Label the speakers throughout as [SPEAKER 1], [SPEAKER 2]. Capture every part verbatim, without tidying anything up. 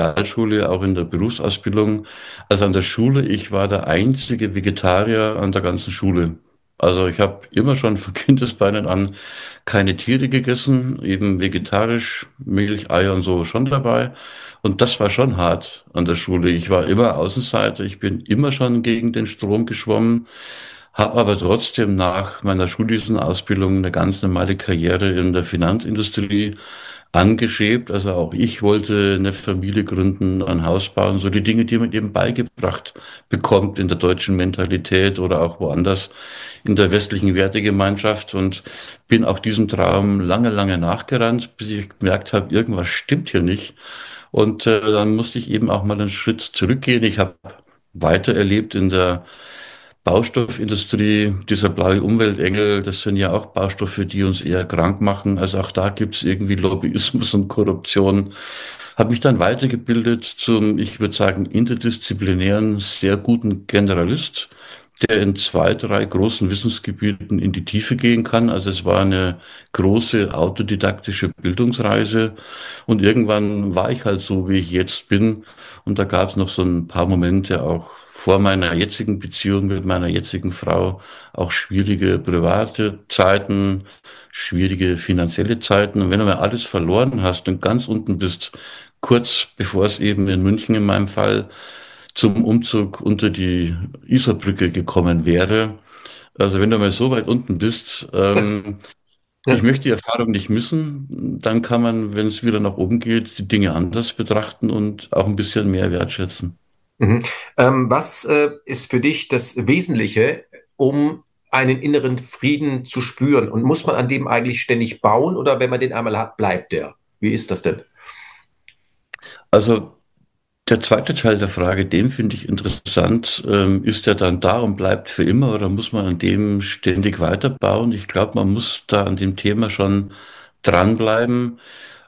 [SPEAKER 1] Realschule, auch in der Berufsausbildung. Also an der Schule, ich war der einzige Vegetarier an der ganzen Schule. Also ich habe immer schon von Kindesbeinen an keine Tiere gegessen, eben vegetarisch, Milch, Eier und so schon dabei. Und das war schon hart an der Schule. Ich war immer Außenseiter, ich bin immer schon gegen den Strom geschwommen, habe aber trotzdem nach meiner schulischen Ausbildung eine ganz normale Karriere in der Finanzindustrie angestrebt. Also auch ich wollte eine Familie gründen, ein Haus bauen, so die Dinge, die man eben beigebracht bekommt in der deutschen Mentalität oder auch woanders in der westlichen Wertegemeinschaft, und bin auch diesem Traum lange, lange nachgerannt, bis ich gemerkt habe, irgendwas stimmt hier nicht. Und äh, dann musste ich eben auch mal einen Schritt zurückgehen. Ich habe weiter erlebt in der Baustoffindustrie, dieser blaue Umweltengel, das sind ja auch Baustoffe, die uns eher krank machen. Also auch da gibt's irgendwie Lobbyismus und Korruption. Habe mich dann weitergebildet zum, ich würde sagen, interdisziplinären, sehr guten Generalist, der in zwei, drei großen Wissensgebieten in die Tiefe gehen kann. Also es war eine große autodidaktische Bildungsreise, und irgendwann war ich halt so, wie ich jetzt bin. Und da gab es noch so ein paar Momente auch vor meiner jetzigen Beziehung mit meiner jetzigen Frau, auch schwierige private Zeiten, schwierige finanzielle Zeiten. Und wenn du mal alles verloren hast und ganz unten bist, kurz bevor es eben in München in meinem Fall zum Umzug unter die Isarbrücke gekommen wäre. Also wenn du mal so weit unten bist, ähm, ich
[SPEAKER 2] Ja.
[SPEAKER 1] möchte die Erfahrung nicht missen, dann kann man, wenn es wieder nach oben geht, die Dinge anders betrachten und auch ein bisschen mehr wertschätzen.
[SPEAKER 2] Mhm. Ähm, was äh, ist für dich das Wesentliche, um einen inneren Frieden zu spüren? Und muss man an dem eigentlich ständig bauen oder wenn man den einmal hat, bleibt der? Wie ist das denn?
[SPEAKER 1] Also der zweite Teil der Frage, den finde ich interessant. Ähm, ist der dann da und bleibt für immer, oder muss man an dem ständig weiterbauen? Ich glaube, man muss da an dem Thema schon dranbleiben.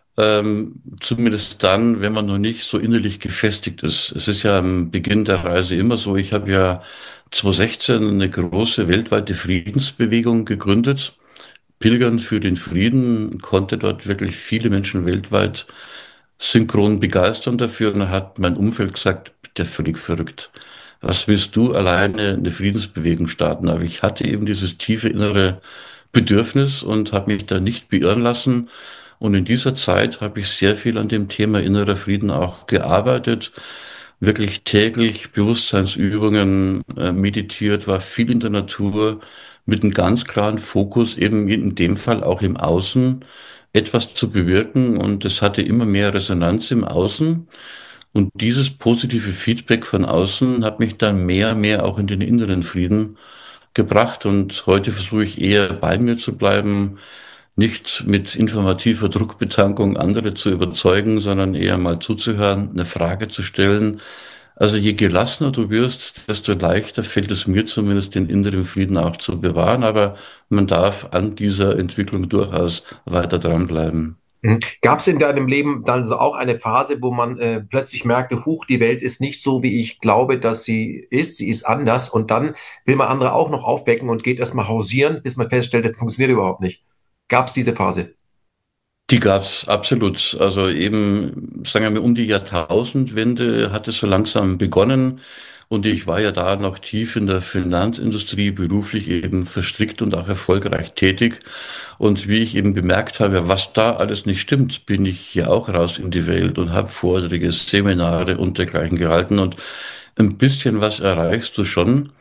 [SPEAKER 1] Ähm, zumindest dann, wenn man noch nicht so innerlich gefestigt ist. Es ist ja am Beginn der Reise immer so. Ich habe ja zwanzig sechzehn eine große weltweite Friedensbewegung gegründet. Pilgern für den Frieden, konnte dort wirklich viele Menschen weltweit synchron begeistern dafür, und da hat mein Umfeld gesagt, der völlig verrückt. Was willst du alleine eine Friedensbewegung starten? Aber ich hatte eben dieses tiefe innere Bedürfnis und habe mich da nicht beirren lassen. Und in dieser Zeit habe ich sehr viel an dem Thema innerer Frieden auch gearbeitet, wirklich täglich Bewusstseinsübungen äh, meditiert, war viel in der Natur mit einem ganz klaren Fokus, eben in dem Fall auch im Außen etwas zu bewirken, und es hatte immer mehr Resonanz im Außen. Und dieses positive Feedback von außen hat mich dann mehr, mehr auch in den inneren Frieden gebracht. Und heute versuche ich eher bei mir zu bleiben, nicht mit informativer Druckbetankung andere zu überzeugen, sondern eher mal zuzuhören, eine Frage zu stellen. Also je gelassener du wirst, desto leichter fällt es mir zumindest, den inneren Frieden auch zu bewahren. Aber man darf an dieser Entwicklung durchaus weiter dranbleiben.
[SPEAKER 2] Mhm. Gab es in deinem Leben dann so auch eine Phase, wo man äh, plötzlich merkte, huch, die Welt ist nicht so, wie ich glaube, dass sie ist, sie ist anders und dann will man andere auch noch aufwecken und geht erstmal hausieren, bis man feststellt, das funktioniert überhaupt nicht. Gab es diese Phase?
[SPEAKER 1] Die gab's absolut. Also eben, sagen wir mal, um die Jahrtausendwende hat es so langsam begonnen. Und ich war ja da noch tief in der Finanzindustrie beruflich eben verstrickt und auch erfolgreich tätig. Und wie ich eben bemerkt habe, was da alles nicht stimmt, bin ich ja auch raus in die Welt und habe Vorträge, Seminare und dergleichen gehalten. Und ein bisschen was erreichst du schon.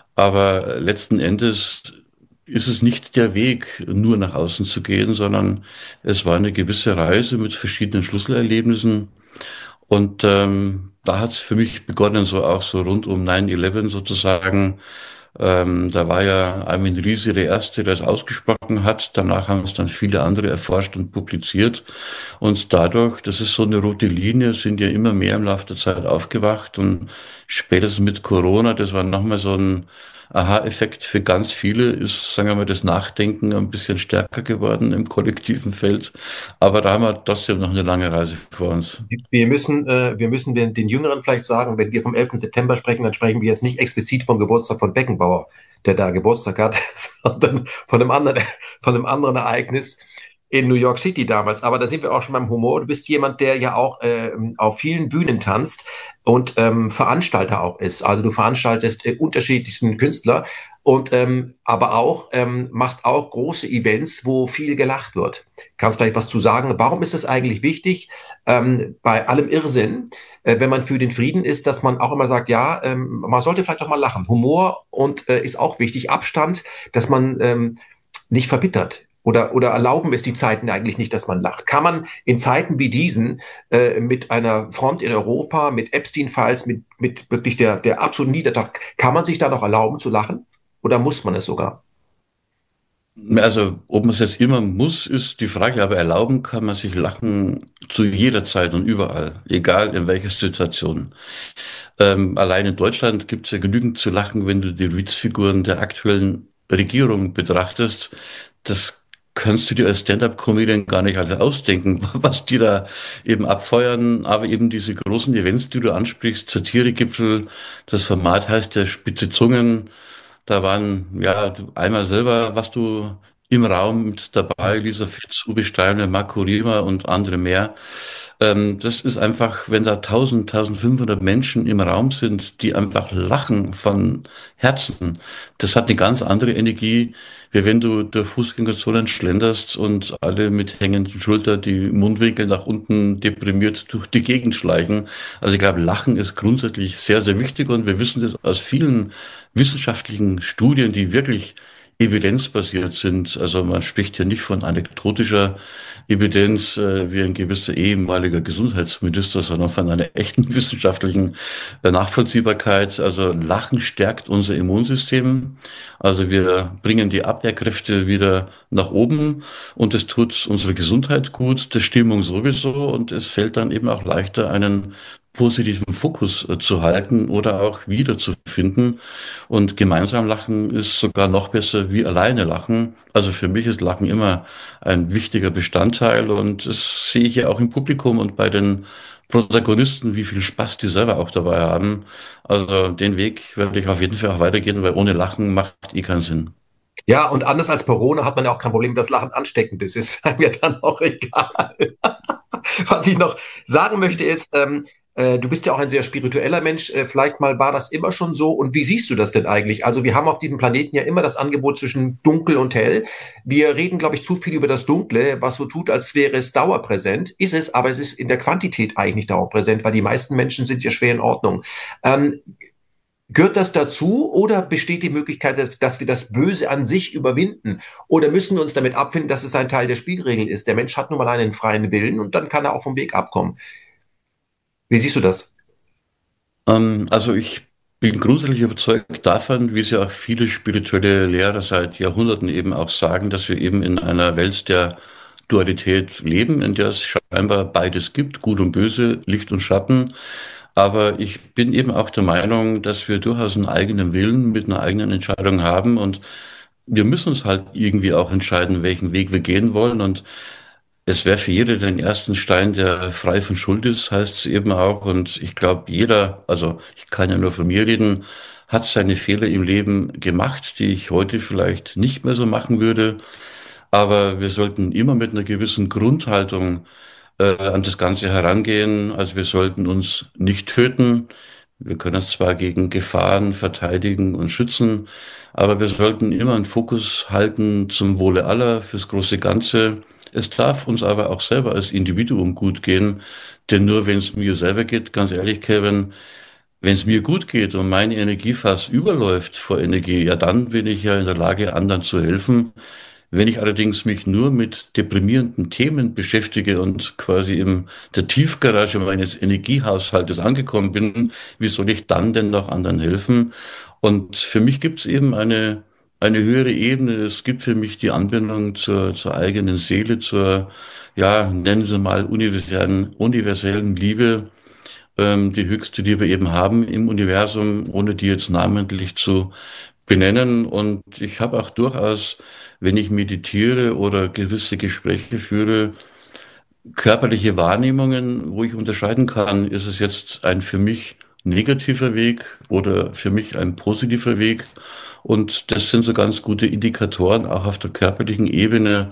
[SPEAKER 1] Aber letzten Endes ist es nicht der Weg, nur nach außen zu gehen, sondern es war eine gewisse Reise mit verschiedenen Schlüsselerlebnissen. Und ähm, da hat es für mich begonnen, so auch so rund um neun elf sozusagen. Ähm, da war ja Armin Riese der Erste, der es ausgesprochen hat. Danach haben es dann viele andere erforscht und publiziert. Und dadurch, das ist so eine rote Linie, sind ja immer mehr im Laufe der Zeit aufgewacht. Und spätestens mit Corona, das war nochmal so ein Aha-Effekt für ganz viele, ist, sagen wir mal, das Nachdenken ein bisschen stärker geworden im kollektiven Feld. Aber da haben wir trotzdem noch eine lange Reise vor uns.
[SPEAKER 2] Wir müssen, äh, wir müssen den, den Jüngeren vielleicht sagen, wenn wir vom elften September sprechen, dann sprechen wir jetzt nicht explizit vom Geburtstag von Beckenbauer, der da Geburtstag hat, sondern von einem anderen, von einem anderen Ereignis. in New York City damals. Aber da sind wir auch schon beim Humor. Du bist jemand, der ja auch ähm, auf vielen Bühnen tanzt und ähm, Veranstalter auch ist. Also du veranstaltest äh, unterschiedlichsten Künstler und ähm, aber auch ähm, machst auch große Events, wo viel gelacht wird. Kannst vielleicht was zu sagen? Warum ist es eigentlich wichtig, ähm, bei allem Irrsinn, äh, wenn man für den Frieden ist, dass man auch immer sagt, ja, ähm, man sollte vielleicht doch mal lachen. Humor und äh, ist auch wichtig. Abstand, dass man ähm, nicht verbittert. Oder, oder erlauben es die Zeiten eigentlich nicht, dass man lacht? Kann man in Zeiten wie diesen äh, mit einer Front in Europa, mit Epstein-Files, mit, mit wirklich der, der absoluten Niedertag, kann man sich da noch erlauben zu lachen? Oder muss man es sogar?
[SPEAKER 1] Also, ob man es jetzt immer muss, ist die Frage, aber erlauben kann man sich Lachen zu jeder Zeit und überall, egal in welcher Situation. Ähm, allein in Deutschland gibt es ja genügend zu lachen, wenn du die Witzfiguren der aktuellen Regierung betrachtest. Das kannst du dir als Stand-up-Comedian gar nicht alles ausdenken, was die da eben abfeuern. Aber eben diese großen Events, die du ansprichst, Satiregipfel, das Format heißt ja Spitze Zungen. Da waren, ja, du einmal selber warst du im Raum mit dabei, Lisa Fitz, Uwe Steiner, Marco Riemer und andere mehr. Ähm, das ist einfach, wenn da tausend, tausendfünfhundert Menschen im Raum sind, die einfach lachen von Herzen. Das hat eine ganz andere Energie, wie wenn du durch Fußgängerzonen schlenderst und alle mit hängenden Schultern, die Mundwinkel nach unten deprimiert durch die Gegend schleichen. Also ich glaube, Lachen ist grundsätzlich sehr, sehr wichtig und wir wissen das aus vielen wissenschaftlichen Studien, die wirklich evidenzbasiert sind. Also man spricht hier nicht von anekdotischer Evidenz, äh, wie ein gewisser ehemaliger Gesundheitsminister, sondern von einer echten wissenschaftlichen äh, Nachvollziehbarkeit. Also Lachen stärkt unser Immunsystem. Also wir bringen die Abwehrkräfte wieder nach oben und es tut unserer Gesundheit gut, der Stimmung sowieso und es fällt dann eben auch leichter, einen positiven Fokus äh, zu halten oder auch wiederzufinden. Und gemeinsam lachen ist sogar noch besser wie alleine lachen. Also für mich ist Lachen immer ein wichtiger Bestandteil und das sehe ich ja auch im Publikum und bei den Protagonisten, wie viel Spaß die selber auch dabei haben. Also den Weg werde ich auf jeden Fall auch weitergehen, weil ohne Lachen macht eh keinen Sinn.
[SPEAKER 2] Ja, und anders als Corona hat man ja auch kein Problem, dass Lachen ansteckend ist. Ist mir dann auch egal. Was ich noch sagen möchte ist, ähm, äh, du bist ja auch ein sehr spiritueller Mensch. Äh, vielleicht mal war das immer schon so. Und wie siehst du das denn eigentlich? Also wir haben auf diesem Planeten ja immer das Angebot zwischen dunkel und hell. Wir reden, glaube ich, zu viel über das Dunkle, was so tut, als wäre es dauerpräsent. Ist es, aber es ist in der Quantität eigentlich nicht dauerpräsent, weil die meisten Menschen sind ja schwer in Ordnung. Ähm, Gehört das dazu oder besteht die Möglichkeit, dass, dass wir das Böse an sich überwinden? Oder müssen wir uns damit abfinden, dass es ein Teil der Spielregeln ist? Der Mensch hat nun mal einen freien Willen und dann kann er auch vom Weg abkommen. Wie siehst du das?
[SPEAKER 1] Ähm, also ich bin grundsätzlich überzeugt davon, wie es ja auch viele spirituelle Lehrer seit Jahrhunderten eben auch sagen, dass wir eben in einer Welt der Dualität leben, in der es scheinbar beides gibt, Gut und Böse, Licht und Schatten. Aber ich bin eben auch der Meinung, dass wir durchaus einen eigenen Willen mit einer eigenen Entscheidung haben und wir müssen uns halt irgendwie auch entscheiden, welchen Weg wir gehen wollen. Und es werfe jeder den ersten Stein, der frei von Schuld ist, heißt es eben auch. Und ich glaube, jeder, also ich kann ja nur von mir reden, hat seine Fehler im Leben gemacht, die ich heute vielleicht nicht mehr so machen würde. Aber wir sollten immer mit einer gewissen Grundhaltung äh, an das Ganze herangehen. Also wir sollten uns nicht töten. Wir können uns zwar gegen Gefahren verteidigen und schützen, aber wir sollten immer einen Fokus halten zum Wohle aller, fürs große Ganze. Es darf uns aber auch selber als Individuum gut gehen, denn nur wenn es mir selber geht, ganz ehrlich, Kevin, wenn es mir gut geht und mein Energiefass überläuft vor Energie, ja, dann bin ich ja in der Lage, anderen zu helfen. Wenn ich allerdings mich nur mit deprimierenden Themen beschäftige und quasi in der Tiefgarage meines Energiehaushaltes angekommen bin, wie soll ich dann denn noch anderen helfen? Und für mich gibt es eben eine, eine höhere Ebene. Es gibt für mich die Anbindung zur, zur eigenen Seele, zur, ja, nennen Sie mal universellen, universellen Liebe, ähm, die höchste, die wir eben haben im Universum, ohne die jetzt namentlich zu benennen. Und ich habe auch durchaus, wenn ich meditiere oder gewisse Gespräche führe, körperliche Wahrnehmungen, wo ich unterscheiden kann, ist es jetzt ein für mich negativer Weg oder für mich ein positiver Weg. Und das sind so ganz gute Indikatoren auch auf der körperlichen Ebene.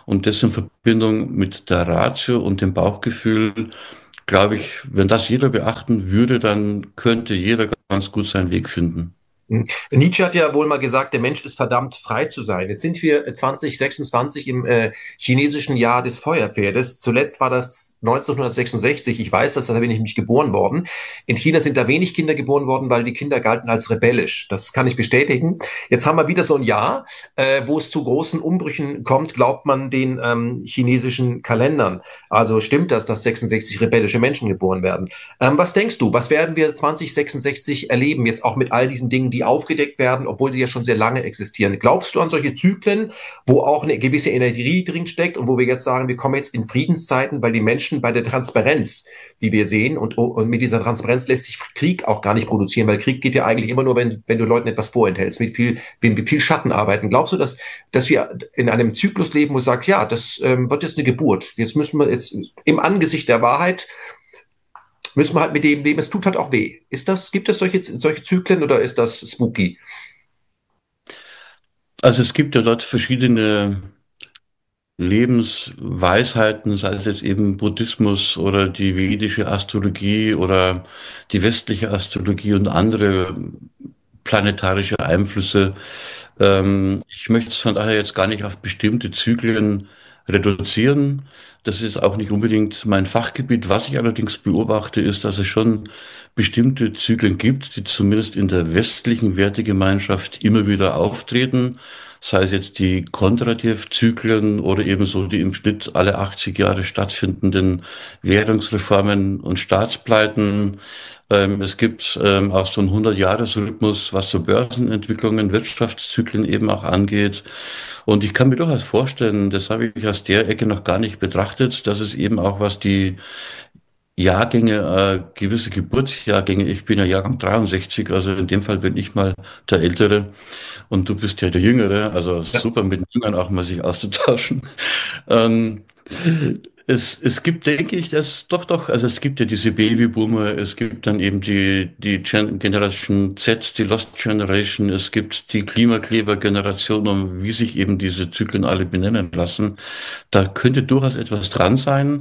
[SPEAKER 1] Und das in Verbindung mit der Ratio und dem Bauchgefühl, glaube ich, wenn das jeder beachten würde, dann könnte jeder ganz gut seinen Weg finden.
[SPEAKER 2] Hm. Nietzsche hat ja wohl mal gesagt, der Mensch ist verdammt frei zu sein. Jetzt sind wir zwanzig sechsundzwanzig im äh, chinesischen Jahr des Feuerpferdes. Zuletzt war das neunzehnhundertsechsundsechzig. Ich weiß das, da bin ich nämlich geboren worden. In China sind da wenig Kinder geboren worden, weil die Kinder galten als rebellisch. Das kann ich bestätigen. Jetzt haben wir wieder so ein Jahr, äh, wo es zu großen Umbrüchen kommt, glaubt man den ähm, chinesischen Kalendern. Also stimmt das, dass sechsundsechzig rebellische Menschen geboren werden? Ähm, was denkst du, was werden wir zwanzig sechsundsechzig erleben, jetzt auch mit all diesen Dingen, die aufgedeckt werden, obwohl sie ja schon sehr lange existieren? Glaubst du an solche Zyklen, wo auch eine gewisse Energie drin steckt und wo wir jetzt sagen, wir kommen jetzt in Friedenszeiten, weil die Menschen bei der Transparenz, die wir sehen, und, und mit dieser Transparenz lässt sich Krieg auch gar nicht produzieren, weil Krieg geht ja eigentlich immer nur, wenn, wenn du Leuten etwas vorenthältst, mit viel, mit viel Schatten arbeiten. Glaubst du, dass, dass wir in einem Zyklus leben, wo sagt, ja, das ähm, wird jetzt eine Geburt. Jetzt müssen wir jetzt im Angesicht der Wahrheit müssen wir halt mit dem leben. Es tut halt auch weh. Ist das, gibt es solche, solche Zyklen oder ist das spooky?
[SPEAKER 1] Also es gibt ja dort verschiedene Lebensweisheiten, sei es jetzt eben Buddhismus oder die vedische Astrologie oder die westliche Astrologie und andere planetarische Einflüsse. Ähm, ich möchte es von daher jetzt gar nicht auf bestimmte Zyklen reduzieren. Das ist auch nicht unbedingt mein Fachgebiet. Was ich allerdings beobachte, ist, dass es schon bestimmte Zyklen gibt, die zumindest in der westlichen Wertegemeinschaft immer wieder auftreten, sei es jetzt die Kondratjew-Zyklen oder ebenso die im Schnitt alle achtzig Jahre stattfindenden Währungsreformen und Staatspleiten. Ähm, es gibt ähm, auch so einen hundert-Jahres-Rhythmus, was so Börsenentwicklungen, Wirtschaftszyklen eben auch angeht. Und ich kann mir durchaus vorstellen, das habe ich aus der Ecke noch gar nicht betrachtet, dass es eben auch was die Jahrgänge, äh, gewisse Geburtsjahrgänge, ich bin ja Jahrgang dreiundsechzig, also in dem Fall bin ich mal der Ältere und du bist ja der Jüngere, also
[SPEAKER 2] Ja.
[SPEAKER 1] super mit den Jüngern auch mal sich auszutauschen. Ähm, es, es gibt, denke ich, das doch, doch, also es gibt ja diese Babyboomer, es gibt dann eben die, die Gen Generation Z, die Lost Generation, es gibt die Klimakleber-Generation, und wie sich eben diese Zyklen alle benennen lassen. Da könnte durchaus etwas dran sein.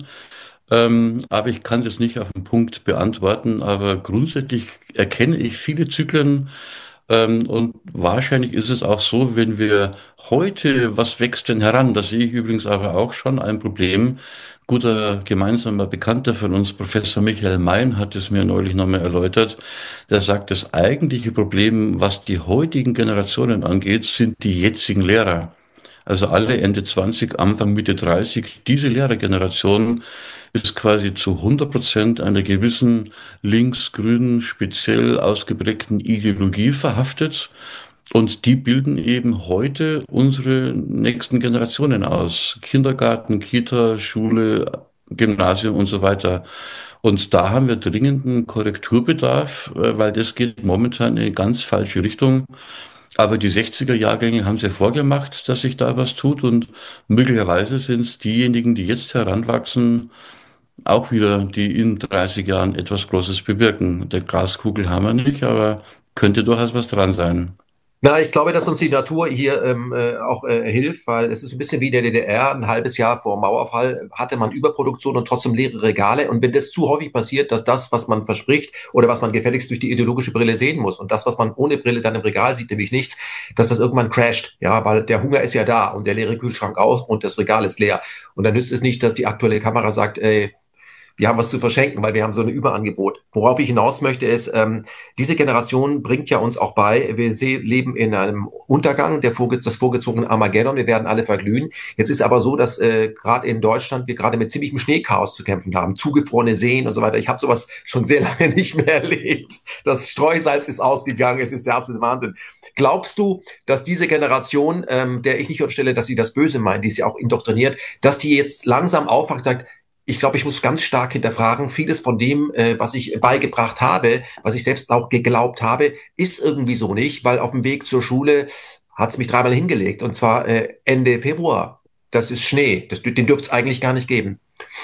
[SPEAKER 1] Ähm, aber ich kann das nicht auf den Punkt beantworten. Aber grundsätzlich erkenne ich viele Zyklen. Ähm, und wahrscheinlich ist es auch so, wenn wir heute, was wächst denn heran? Da sehe ich übrigens aber auch schon ein Problem. Guter gemeinsamer Bekannter von uns, Professor Michael Mein, hat es mir neulich nochmal erläutert. Der sagt, das eigentliche Problem, was die heutigen Generationen angeht, sind die jetzigen Lehrer. Also alle Ende zwanzig, Anfang Mitte dreißig, diese Lehrergeneration ist quasi zu hundert Prozent einer gewissen links-grünen, speziell ausgeprägten Ideologie verhaftet. Und die bilden eben heute unsere nächsten Generationen aus. Kindergarten, Kita, Schule, Gymnasium und so weiter. Und da haben wir dringenden Korrekturbedarf, äh, weil das geht momentan in eine ganz falsche Richtung. Aber die sechziger Jahrgänge haben es ja vorgemacht, dass sich da was tut, und möglicherweise sind es diejenigen, die jetzt heranwachsen, auch wieder, die in dreißig Jahren etwas Großes bewirken. Der Glaskugel haben wir nicht, aber könnte durchaus was dran sein.
[SPEAKER 2] Na, ich glaube, dass uns die Natur hier ähm, äh, auch äh, hilft, weil es ist ein bisschen wie in der D D R. Ein halbes Jahr vor dem Mauerfall hatte man Überproduktion und trotzdem leere Regale. Und wenn das zu häufig passiert, dass das, was man verspricht oder was man gefälligst durch die ideologische Brille sehen muss und das, was man ohne Brille dann im Regal sieht, nämlich nichts, dass das irgendwann crasht. Ja, weil der Hunger ist ja da und der leere Kühlschrank auch und das Regal ist leer. Und dann nützt es nicht, dass die aktuelle Kamera sagt, ey, wir haben was zu verschenken, weil wir haben so ein Überangebot. Worauf ich hinaus möchte, ist, ähm, diese Generation bringt ja uns auch bei, wir se- leben in einem Untergang, der vorge das vorgezogene Armageddon, wir werden alle verglühen. Jetzt ist aber so, dass äh, gerade in Deutschland wir gerade mit ziemlichem Schneechaos zu kämpfen haben, zugefrorene Seen und so weiter. Ich habe sowas schon sehr lange nicht mehr erlebt. Das Streusalz ist ausgegangen, es ist der absolute Wahnsinn. Glaubst du, dass diese Generation, ähm, der ich nicht unterstelle, dass sie das Böse meint, die ist ja auch indoktriniert, dass die jetzt langsam aufwacht und sagt, ich glaube, ich muss ganz stark hinterfragen. Vieles von dem, äh, was ich beigebracht habe, was ich selbst auch geglaubt habe, ist irgendwie so nicht, weil auf dem Weg zur Schule hat es mich dreimal hingelegt. Und zwar äh, Ende Februar. Das ist Schnee. Das, den dürfte es eigentlich gar nicht geben.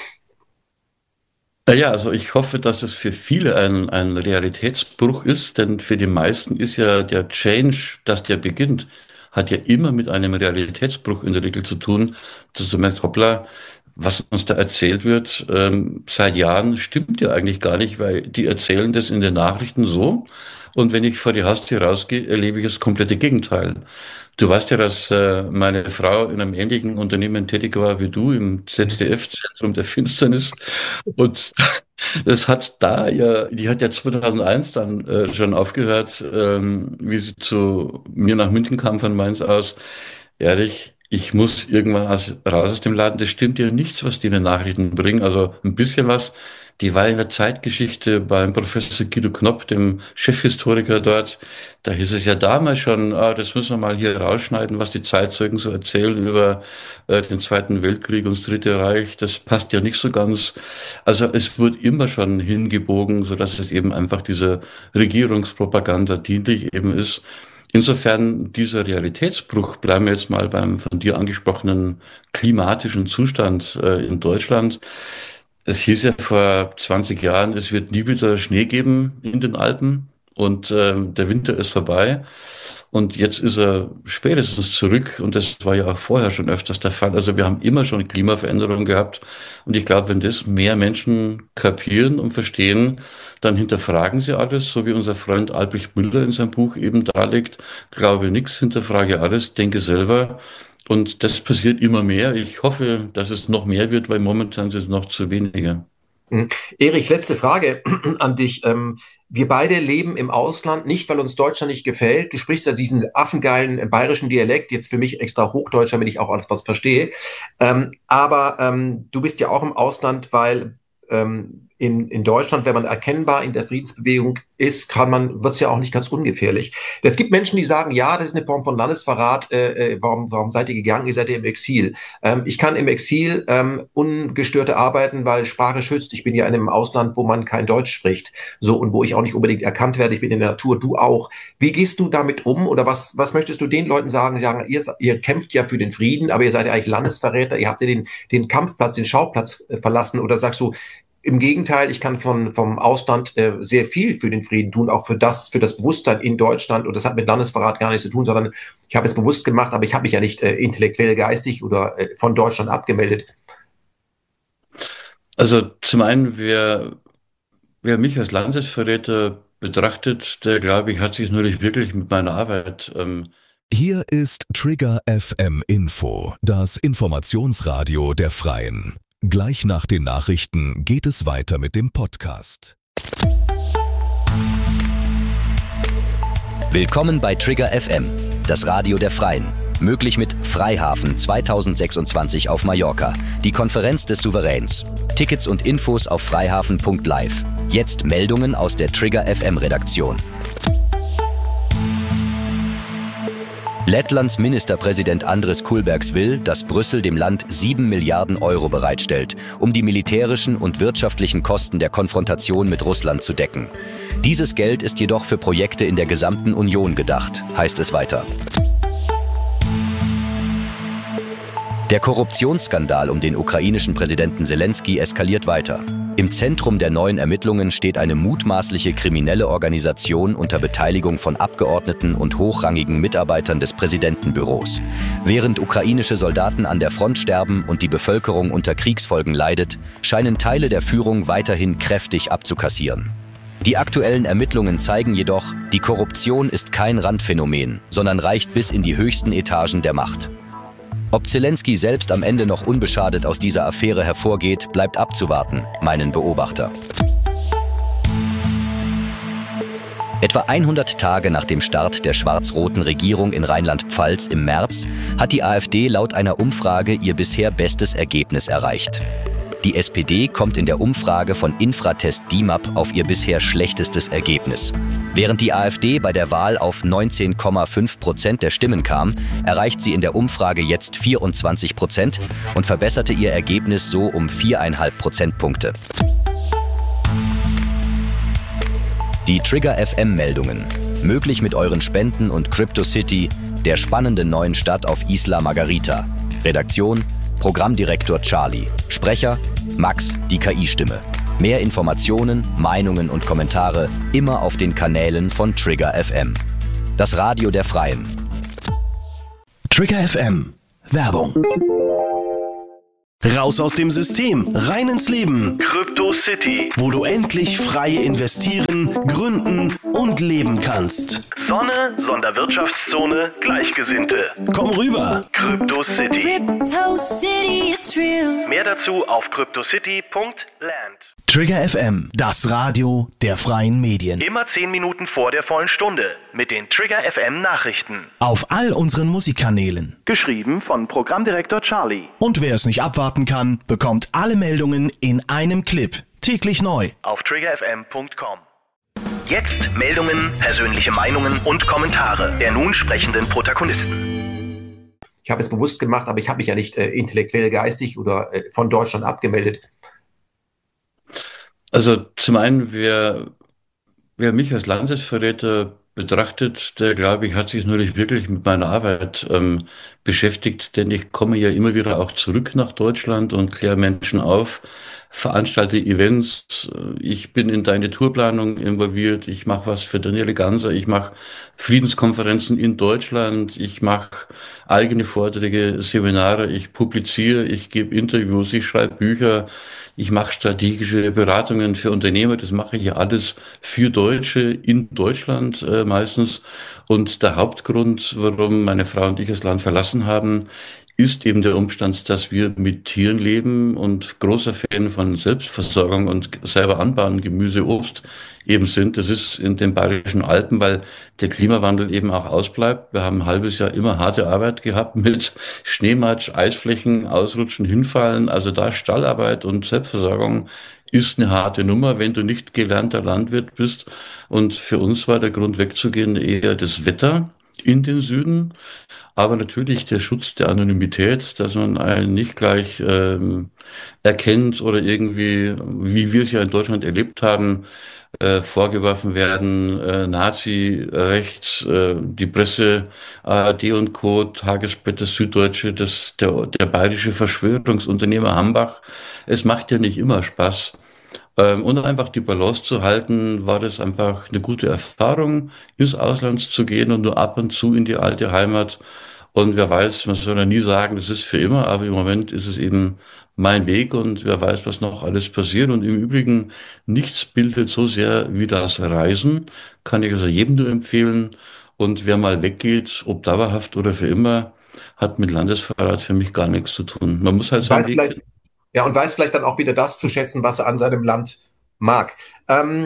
[SPEAKER 1] Naja, also ich hoffe, dass es für viele ein, ein Realitätsbruch ist, denn für die meisten ist ja der Change, dass der beginnt, hat ja immer mit einem Realitätsbruch in der Regel zu tun, dass du merkst, hoppla, was uns da erzählt wird, ähm, seit Jahren stimmt ja eigentlich gar nicht, weil die erzählen das in den Nachrichten so. Und wenn ich vor die Haustür rausgehe, erlebe ich das komplette Gegenteil. Du weißt ja, dass äh, meine Frau in einem ähnlichen Unternehmen tätig war wie du im Z D F-Zentrum der Finsternis. Und das hat da ja, die hat ja zweitausendeins dann äh, schon aufgehört, ähm, wie sie zu mir nach München kam von Mainz aus. Ehrlich, ich muss irgendwann aus, raus aus dem Laden. Das stimmt ja nichts, was die in den Nachrichten bringen. Also ein bisschen was. Die war in der Zeitgeschichte beim Professor Guido Knopp, dem Chefhistoriker dort. Da hieß es ja damals schon, ah, das müssen wir mal hier rausschneiden, was die Zeitzeugen so erzählen über äh, den Zweiten Weltkrieg und das Dritte Reich. Das passt ja nicht so ganz. Also es wird immer schon hingebogen, so dass es eben einfach dieser Regierungspropaganda dienlich eben ist. Insofern dieser Realitätsbruch, bleiben wir jetzt mal beim von dir angesprochenen klimatischen Zustand äh, in Deutschland. Es hieß ja vor zwanzig Jahren, es wird nie wieder Schnee geben in den Alpen und ähm, der Winter ist vorbei. Und jetzt ist er spätestens zurück und das war ja auch vorher schon öfters der Fall. Also wir haben immer schon Klimaveränderungen gehabt und ich glaube, wenn das mehr Menschen kapieren und verstehen, dann hinterfragen sie alles, so wie unser Freund Albrecht Müller in seinem Buch eben darlegt. Glaube nichts, hinterfrage alles, denke selber. Und das passiert immer mehr. Ich hoffe, dass es noch mehr wird, weil momentan ist es noch zu weniger.
[SPEAKER 2] Mhm. Erich, letzte Frage an dich. Ähm, wir beide leben im Ausland, nicht weil uns Deutschland nicht gefällt. Du sprichst ja diesen affengeilen bayerischen Dialekt, jetzt für mich extra Hochdeutsch, damit ich auch alles was verstehe. Ähm, aber ähm, du bist ja auch im Ausland, weil ähm, in, in Deutschland, wenn man erkennbar in der Friedensbewegung ist, kann man, wird es ja auch nicht ganz ungefährlich. Es gibt Menschen, die sagen, ja, das ist eine Form von Landesverrat. Äh, warum, warum seid ihr gegangen? Ihr seid ja im Exil. Ähm, ich kann im Exil ähm, ungestörte arbeiten, weil Sprache schützt. Ich bin ja in einem Ausland, wo man kein Deutsch spricht. So, und wo ich auch nicht unbedingt erkannt werde. Ich bin in der Natur, du auch. Wie gehst du damit um? Oder was, was möchtest du den Leuten sagen? Sie sagen, ihr, ihr kämpft ja für den Frieden, aber ihr seid ja eigentlich Landesverräter. Ihr habt ja den, den Kampfplatz, den Schauplatz äh, verlassen. Oder sagst du, im Gegenteil, ich kann von, vom Ausland äh, sehr viel für den Frieden tun, auch für das, für das Bewusstsein in Deutschland. Und das hat mit Landesverrat gar nichts zu tun, sondern ich habe es bewusst gemacht, aber ich habe mich ja nicht äh, intellektuell, geistig oder äh, von Deutschland abgemeldet.
[SPEAKER 1] Also zum einen, wer, wer mich als Landesverräter betrachtet, der glaube ich, hat sich nur nicht wirklich mit meiner Arbeit ähm,
[SPEAKER 3] Hier ist Trigger F M Info, das Informationsradio der Freien. Gleich nach den Nachrichten geht es weiter mit dem Podcast.
[SPEAKER 4] Willkommen bei Trigger F M, das Radio der Freien. Möglich mit Freihafen zweitausendsechsundzwanzig auf Mallorca, die Konferenz des Souveräns. Tickets und Infos auf freihafen punkt live. Jetzt Meldungen aus der Trigger F M Redaktion. Lettlands Ministerpräsident Andris Kulbergs will, dass Brüssel dem Land sieben Milliarden Euro bereitstellt, um die militärischen und wirtschaftlichen Kosten der Konfrontation mit Russland zu decken. Dieses Geld ist jedoch für Projekte in der gesamten Union gedacht, heißt es weiter. Der Korruptionsskandal um den ukrainischen Präsidenten Selenskyj eskaliert weiter. Im Zentrum der neuen Ermittlungen steht eine mutmaßliche kriminelle Organisation unter Beteiligung von Abgeordneten und hochrangigen Mitarbeitern des Präsidentenbüros. Während ukrainische Soldaten an der Front sterben und die Bevölkerung unter Kriegsfolgen leidet, scheinen Teile der Führung weiterhin kräftig abzukassieren. Die aktuellen Ermittlungen zeigen jedoch, die Korruption ist kein Randphänomen, sondern reicht bis in die höchsten Etagen der Macht. Ob Zelenskyj selbst am Ende noch unbeschadet aus dieser Affäre hervorgeht, bleibt abzuwarten, meinen Beobachter. Etwa hundert Tage nach dem Start der schwarz-roten Regierung in Rheinland-Pfalz im März hat die AfD laut einer Umfrage ihr bisher bestes Ergebnis erreicht. Die S P D kommt in der Umfrage von Infratest D I M A P auf ihr bisher schlechtestes Ergebnis. Während die AfD bei der Wahl auf neunzehn Komma fünf Prozent der Stimmen kam, erreicht sie in der Umfrage jetzt vierundzwanzig Prozent und verbesserte ihr Ergebnis so um vier Komma fünf Prozentpunkte. Die Trigger F M-Meldungen. Möglich mit euren Spenden und CryptoCity, der spannenden neuen Stadt auf Isla Margarita. Redaktion: Programmdirektor Charlie. Sprecher: Max, die K I-Stimme. Mehr Informationen, Meinungen und Kommentare immer auf den Kanälen von Trigger F M. Das Radio der Freien.
[SPEAKER 5] Trigger F M. Werbung. Raus aus dem System, rein ins Leben. Crypto City, wo du endlich frei investieren, gründen und leben kannst. Sonne, Sonderwirtschaftszone, Gleichgesinnte. Komm rüber. Crypto City. Crypto City, it's real. Mehr dazu auf cryptocity punkt land. Trigger F M, das Radio der freien Medien. Immer zehn Minuten vor der vollen Stunde mit den Trigger F M Nachrichten. Auf all unseren Musikkanälen. Geschrieben von Programmdirektor Charlie. Und wer es nicht abwarten kann, bekommt alle Meldungen in einem Clip. Täglich neu. Auf trigger f m punkt com. Jetzt Meldungen, persönliche Meinungen und Kommentare der nun sprechenden Protagonisten.
[SPEAKER 2] Ich habe es bewusst gemacht, aber ich habe mich ja nicht äh, intellektuell, geistig oder äh, von Deutschland abgemeldet.
[SPEAKER 1] Also zum einen, wer, wer mich als Landesverräter betrachtet, der, glaube ich, hat sich nur nicht wirklich mit meiner Arbeit ähm, beschäftigt, denn ich komme ja immer wieder auch zurück nach Deutschland und kläre Menschen auf, veranstalte Events, ich bin in deine Tourplanung involviert, ich mache was für Daniele Ganser, ich mache Friedenskonferenzen in Deutschland, ich mache eigene Vorträge, Seminare, ich publiziere, ich gebe Interviews, ich schreibe Bücher, ich mache strategische Beratungen für Unternehmer, das mache ich ja alles für Deutsche in Deutschland äh, meistens. Und der Hauptgrund, warum meine Frau und ich das Land verlassen haben, ist eben der Umstand, dass wir mit Tieren leben und großer Fan von Selbstversorgung und selber anbauen, Gemüse, Obst eben sind. Das ist in den Bayerischen Alpen, weil der Klimawandel eben auch ausbleibt. Wir haben ein halbes Jahr immer harte Arbeit gehabt mit Schneematsch, Eisflächen, Ausrutschen, Hinfallen. Also da Stallarbeit und Selbstversorgung ist eine harte Nummer, wenn du nicht gelernter Landwirt bist. Und für uns war der Grund wegzugehen eher das Wetter in den Süden. Aber natürlich der Schutz der Anonymität, dass man einen nicht gleich ähm, erkennt oder irgendwie, wie wir es ja in Deutschland erlebt haben, äh, vorgeworfen werden, äh, Nazi-Rechts, äh, die Presse, A R D und Co., Tagesblätter, Süddeutsche, das, der, der bayerische Verschwörungsunternehmer Hambach. Es macht ja nicht immer Spaß. Ähm, und einfach die Balance zu halten, war das einfach eine gute Erfahrung, ins Ausland zu gehen und nur ab und zu in die alte Heimat. Und wer weiß, man soll ja nie sagen, das ist für immer, aber im Moment ist es eben mein Weg und wer weiß, was noch alles passiert. Und im Übrigen, nichts bildet so sehr wie das Reisen, kann ich also jedem nur empfehlen. Und wer mal weggeht, ob dauerhaft oder für immer, hat mit Landesverrat für mich gar nichts zu tun. Man muss halt seinen Weg finden.
[SPEAKER 2] Ja, und weiß vielleicht dann auch wieder das zu schätzen, was er an seinem Land mag. Ähm,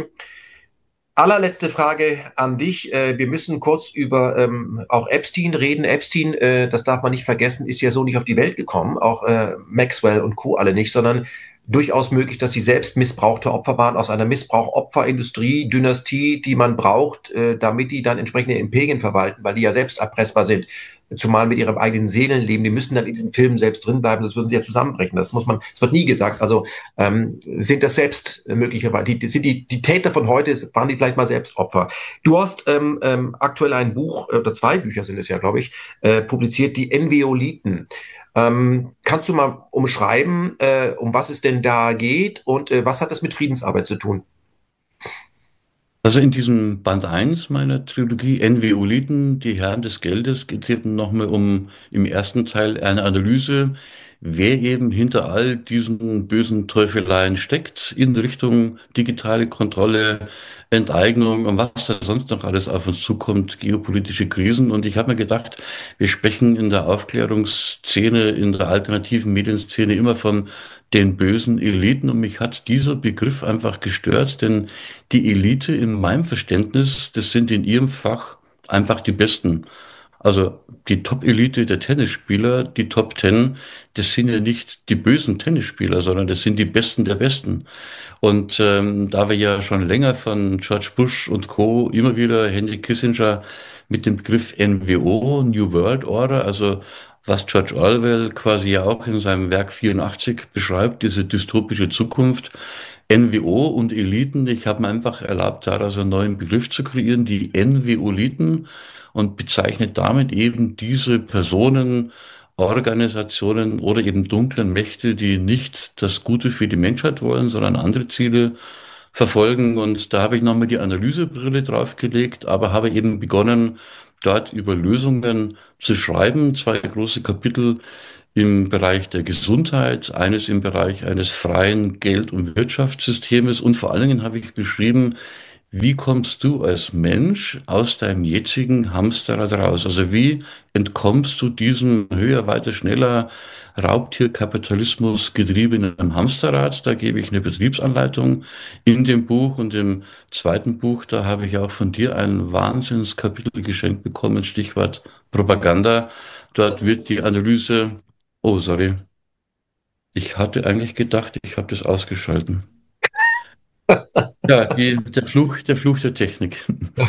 [SPEAKER 2] allerletzte Frage an dich. Äh, wir müssen kurz über ähm, auch Epstein reden. Epstein, äh, das darf man nicht vergessen, ist ja so nicht auf die Welt gekommen. Auch äh, Maxwell und Co. alle nicht, sondern durchaus möglich, dass sie selbst missbrauchte Opfer waren aus einer Missbrauch-Opfer-Industrie, Dynastie, die man braucht, äh, damit die dann entsprechende Imperien verwalten, weil die ja selbst erpressbar sind. Zumal mit ihrem eigenen Seelenleben, die müssten dann in diesem Film selbst drin bleiben, das würden sie ja zusammenbrechen. Das muss man, es wird nie gesagt. Also ähm, sind das selbst äh, möglicherweise, die, sind die, die Täter von heute, waren die vielleicht mal selbst Opfer. Du hast ähm, ähm, aktuell ein Buch, oder zwei Bücher sind es ja, glaube ich, äh, publiziert, die Enveoliten. Ähm, kannst du mal umschreiben, äh, um was es denn da geht und äh, was hat das mit Friedensarbeit zu tun?
[SPEAKER 1] Also in diesem Band eins meiner Trilogie Enveoliten, die Herren des Geldes, geht es eben nochmal um im ersten Teil eine Analyse, wer eben hinter all diesen bösen Teufeleien steckt in Richtung digitale Kontrolle, Enteignung und was da sonst noch alles auf uns zukommt, geopolitische Krisen. Und ich habe mir gedacht, wir sprechen in der Aufklärungsszene, in der alternativen Medienszene immer von den bösen Eliten und mich hat dieser Begriff einfach gestört, denn die Elite in meinem Verständnis, das sind in ihrem Fach einfach die Besten. Also die Top-Elite der Tennisspieler, die Top Ten, das sind ja nicht die bösen Tennisspieler, sondern das sind die Besten der Besten. Und ähm, da wir ja schon länger von George Bush und Co. immer wieder Henry Kissinger mit dem Begriff N W O, New World Order, also was George Orwell quasi ja auch in seinem Werk vierundachtzig beschreibt, diese dystopische Zukunft, N W O und Eliten. Ich habe mir einfach erlaubt, daraus einen neuen Begriff zu kreieren, die Enveoliten, und bezeichnet damit eben diese Personen, Organisationen oder eben dunklen Mächte, die nicht das Gute für die Menschheit wollen, sondern andere Ziele verfolgen. Und da habe ich nochmal die Analysebrille draufgelegt, aber habe eben begonnen, dort über Lösungen zu schreiben. Zwei große Kapitel im Bereich der Gesundheit, eines im Bereich eines freien Geld- und Wirtschaftssystems, und vor allen Dingen habe ich beschrieben, wie kommst du als Mensch aus deinem jetzigen Hamsterrad raus? Also wie entkommst du diesem höher, weiter, schneller Raubtierkapitalismus getriebenen Hamsterrad? Da gebe ich eine Betriebsanleitung in dem Buch, und im zweiten Buch, da habe ich auch von dir ein Wahnsinnskapitel geschenkt bekommen, Stichwort Propaganda. Dort wird die Analyse, oh, sorry, ich hatte eigentlich gedacht, ich habe das ausgeschalten. Ja, die, der Fluch, der Fluch der Technik.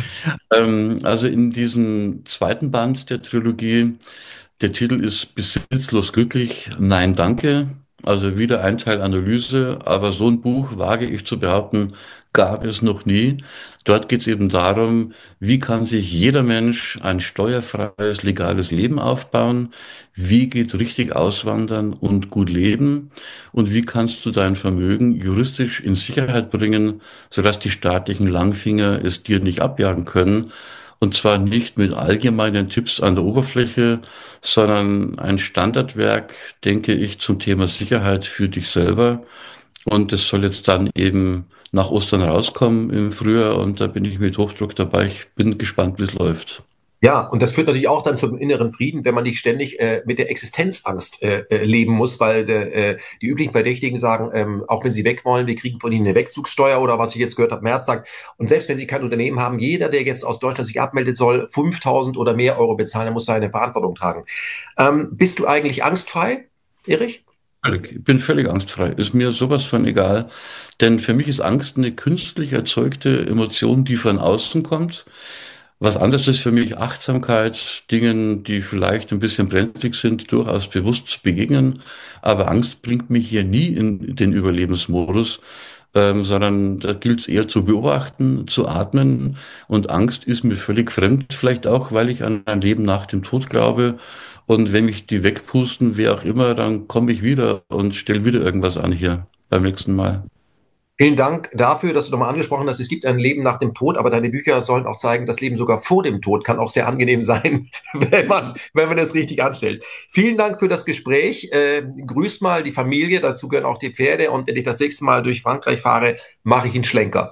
[SPEAKER 1] Ähm, also in diesem zweiten Band der Trilogie, der Titel ist Besitzlos glücklich, nein, danke. Also wieder ein Teil Analyse, aber so ein Buch, wage ich zu behaupten, gab es noch nie. Dort geht es eben darum, wie kann sich jeder Mensch ein steuerfreies, legales Leben aufbauen? Wie geht richtig auswandern und gut leben? Und wie kannst du dein Vermögen juristisch in Sicherheit bringen, sodass die staatlichen Langfinger es dir nicht abjagen können? Und zwar nicht mit allgemeinen Tipps an der Oberfläche, sondern ein Standardwerk, denke ich, zum Thema Sicherheit für dich selber. Und das soll jetzt dann eben nach Ostern rauskommen im Frühjahr, und da bin ich mit Hochdruck dabei. Ich bin gespannt, wie es läuft.
[SPEAKER 2] Ja, und das führt natürlich auch dann zum inneren Frieden, wenn man nicht ständig äh, mit der Existenzangst äh, äh, leben muss, weil äh, die üblichen Verdächtigen sagen, ähm, auch wenn sie weg wollen, wir kriegen von ihnen eine Wegzugssteuer oder was ich jetzt gehört habe, Merz sagt. Und selbst wenn sie kein Unternehmen haben, jeder, der jetzt aus Deutschland sich abmeldet, soll fünftausend oder mehr Euro bezahlen, er muss seine Verantwortung tragen. Ähm, bist du eigentlich angstfrei, Erich?
[SPEAKER 1] Völlig. Ich bin völlig angstfrei. Ist mir sowas von egal. Denn für mich ist Angst eine künstlich erzeugte Emotion, die von außen kommt. Was anderes ist für mich Achtsamkeit, Dingen, die vielleicht ein bisschen brenzlig sind, durchaus bewusst zu begegnen. Aber Angst bringt mich hier nie in den Überlebensmodus, ähm, sondern da gilt es eher zu beobachten, zu atmen. Und Angst ist mir völlig fremd, vielleicht auch, weil ich an ein Leben nach dem Tod glaube. Und wenn mich die wegpusten, wer auch immer, dann komme ich wieder und stelle wieder irgendwas an hier beim nächsten Mal.
[SPEAKER 2] Vielen Dank dafür, dass du nochmal angesprochen hast, es gibt ein Leben nach dem Tod, aber deine Bücher sollen auch zeigen, das Leben sogar vor dem Tod kann auch sehr angenehm sein, wenn man, wenn man es richtig anstellt. Vielen Dank für das Gespräch. Äh, grüß mal die Familie, dazu gehören auch die Pferde, und wenn ich das nächste Mal durch Frankreich fahre, mache ich einen Schlenker.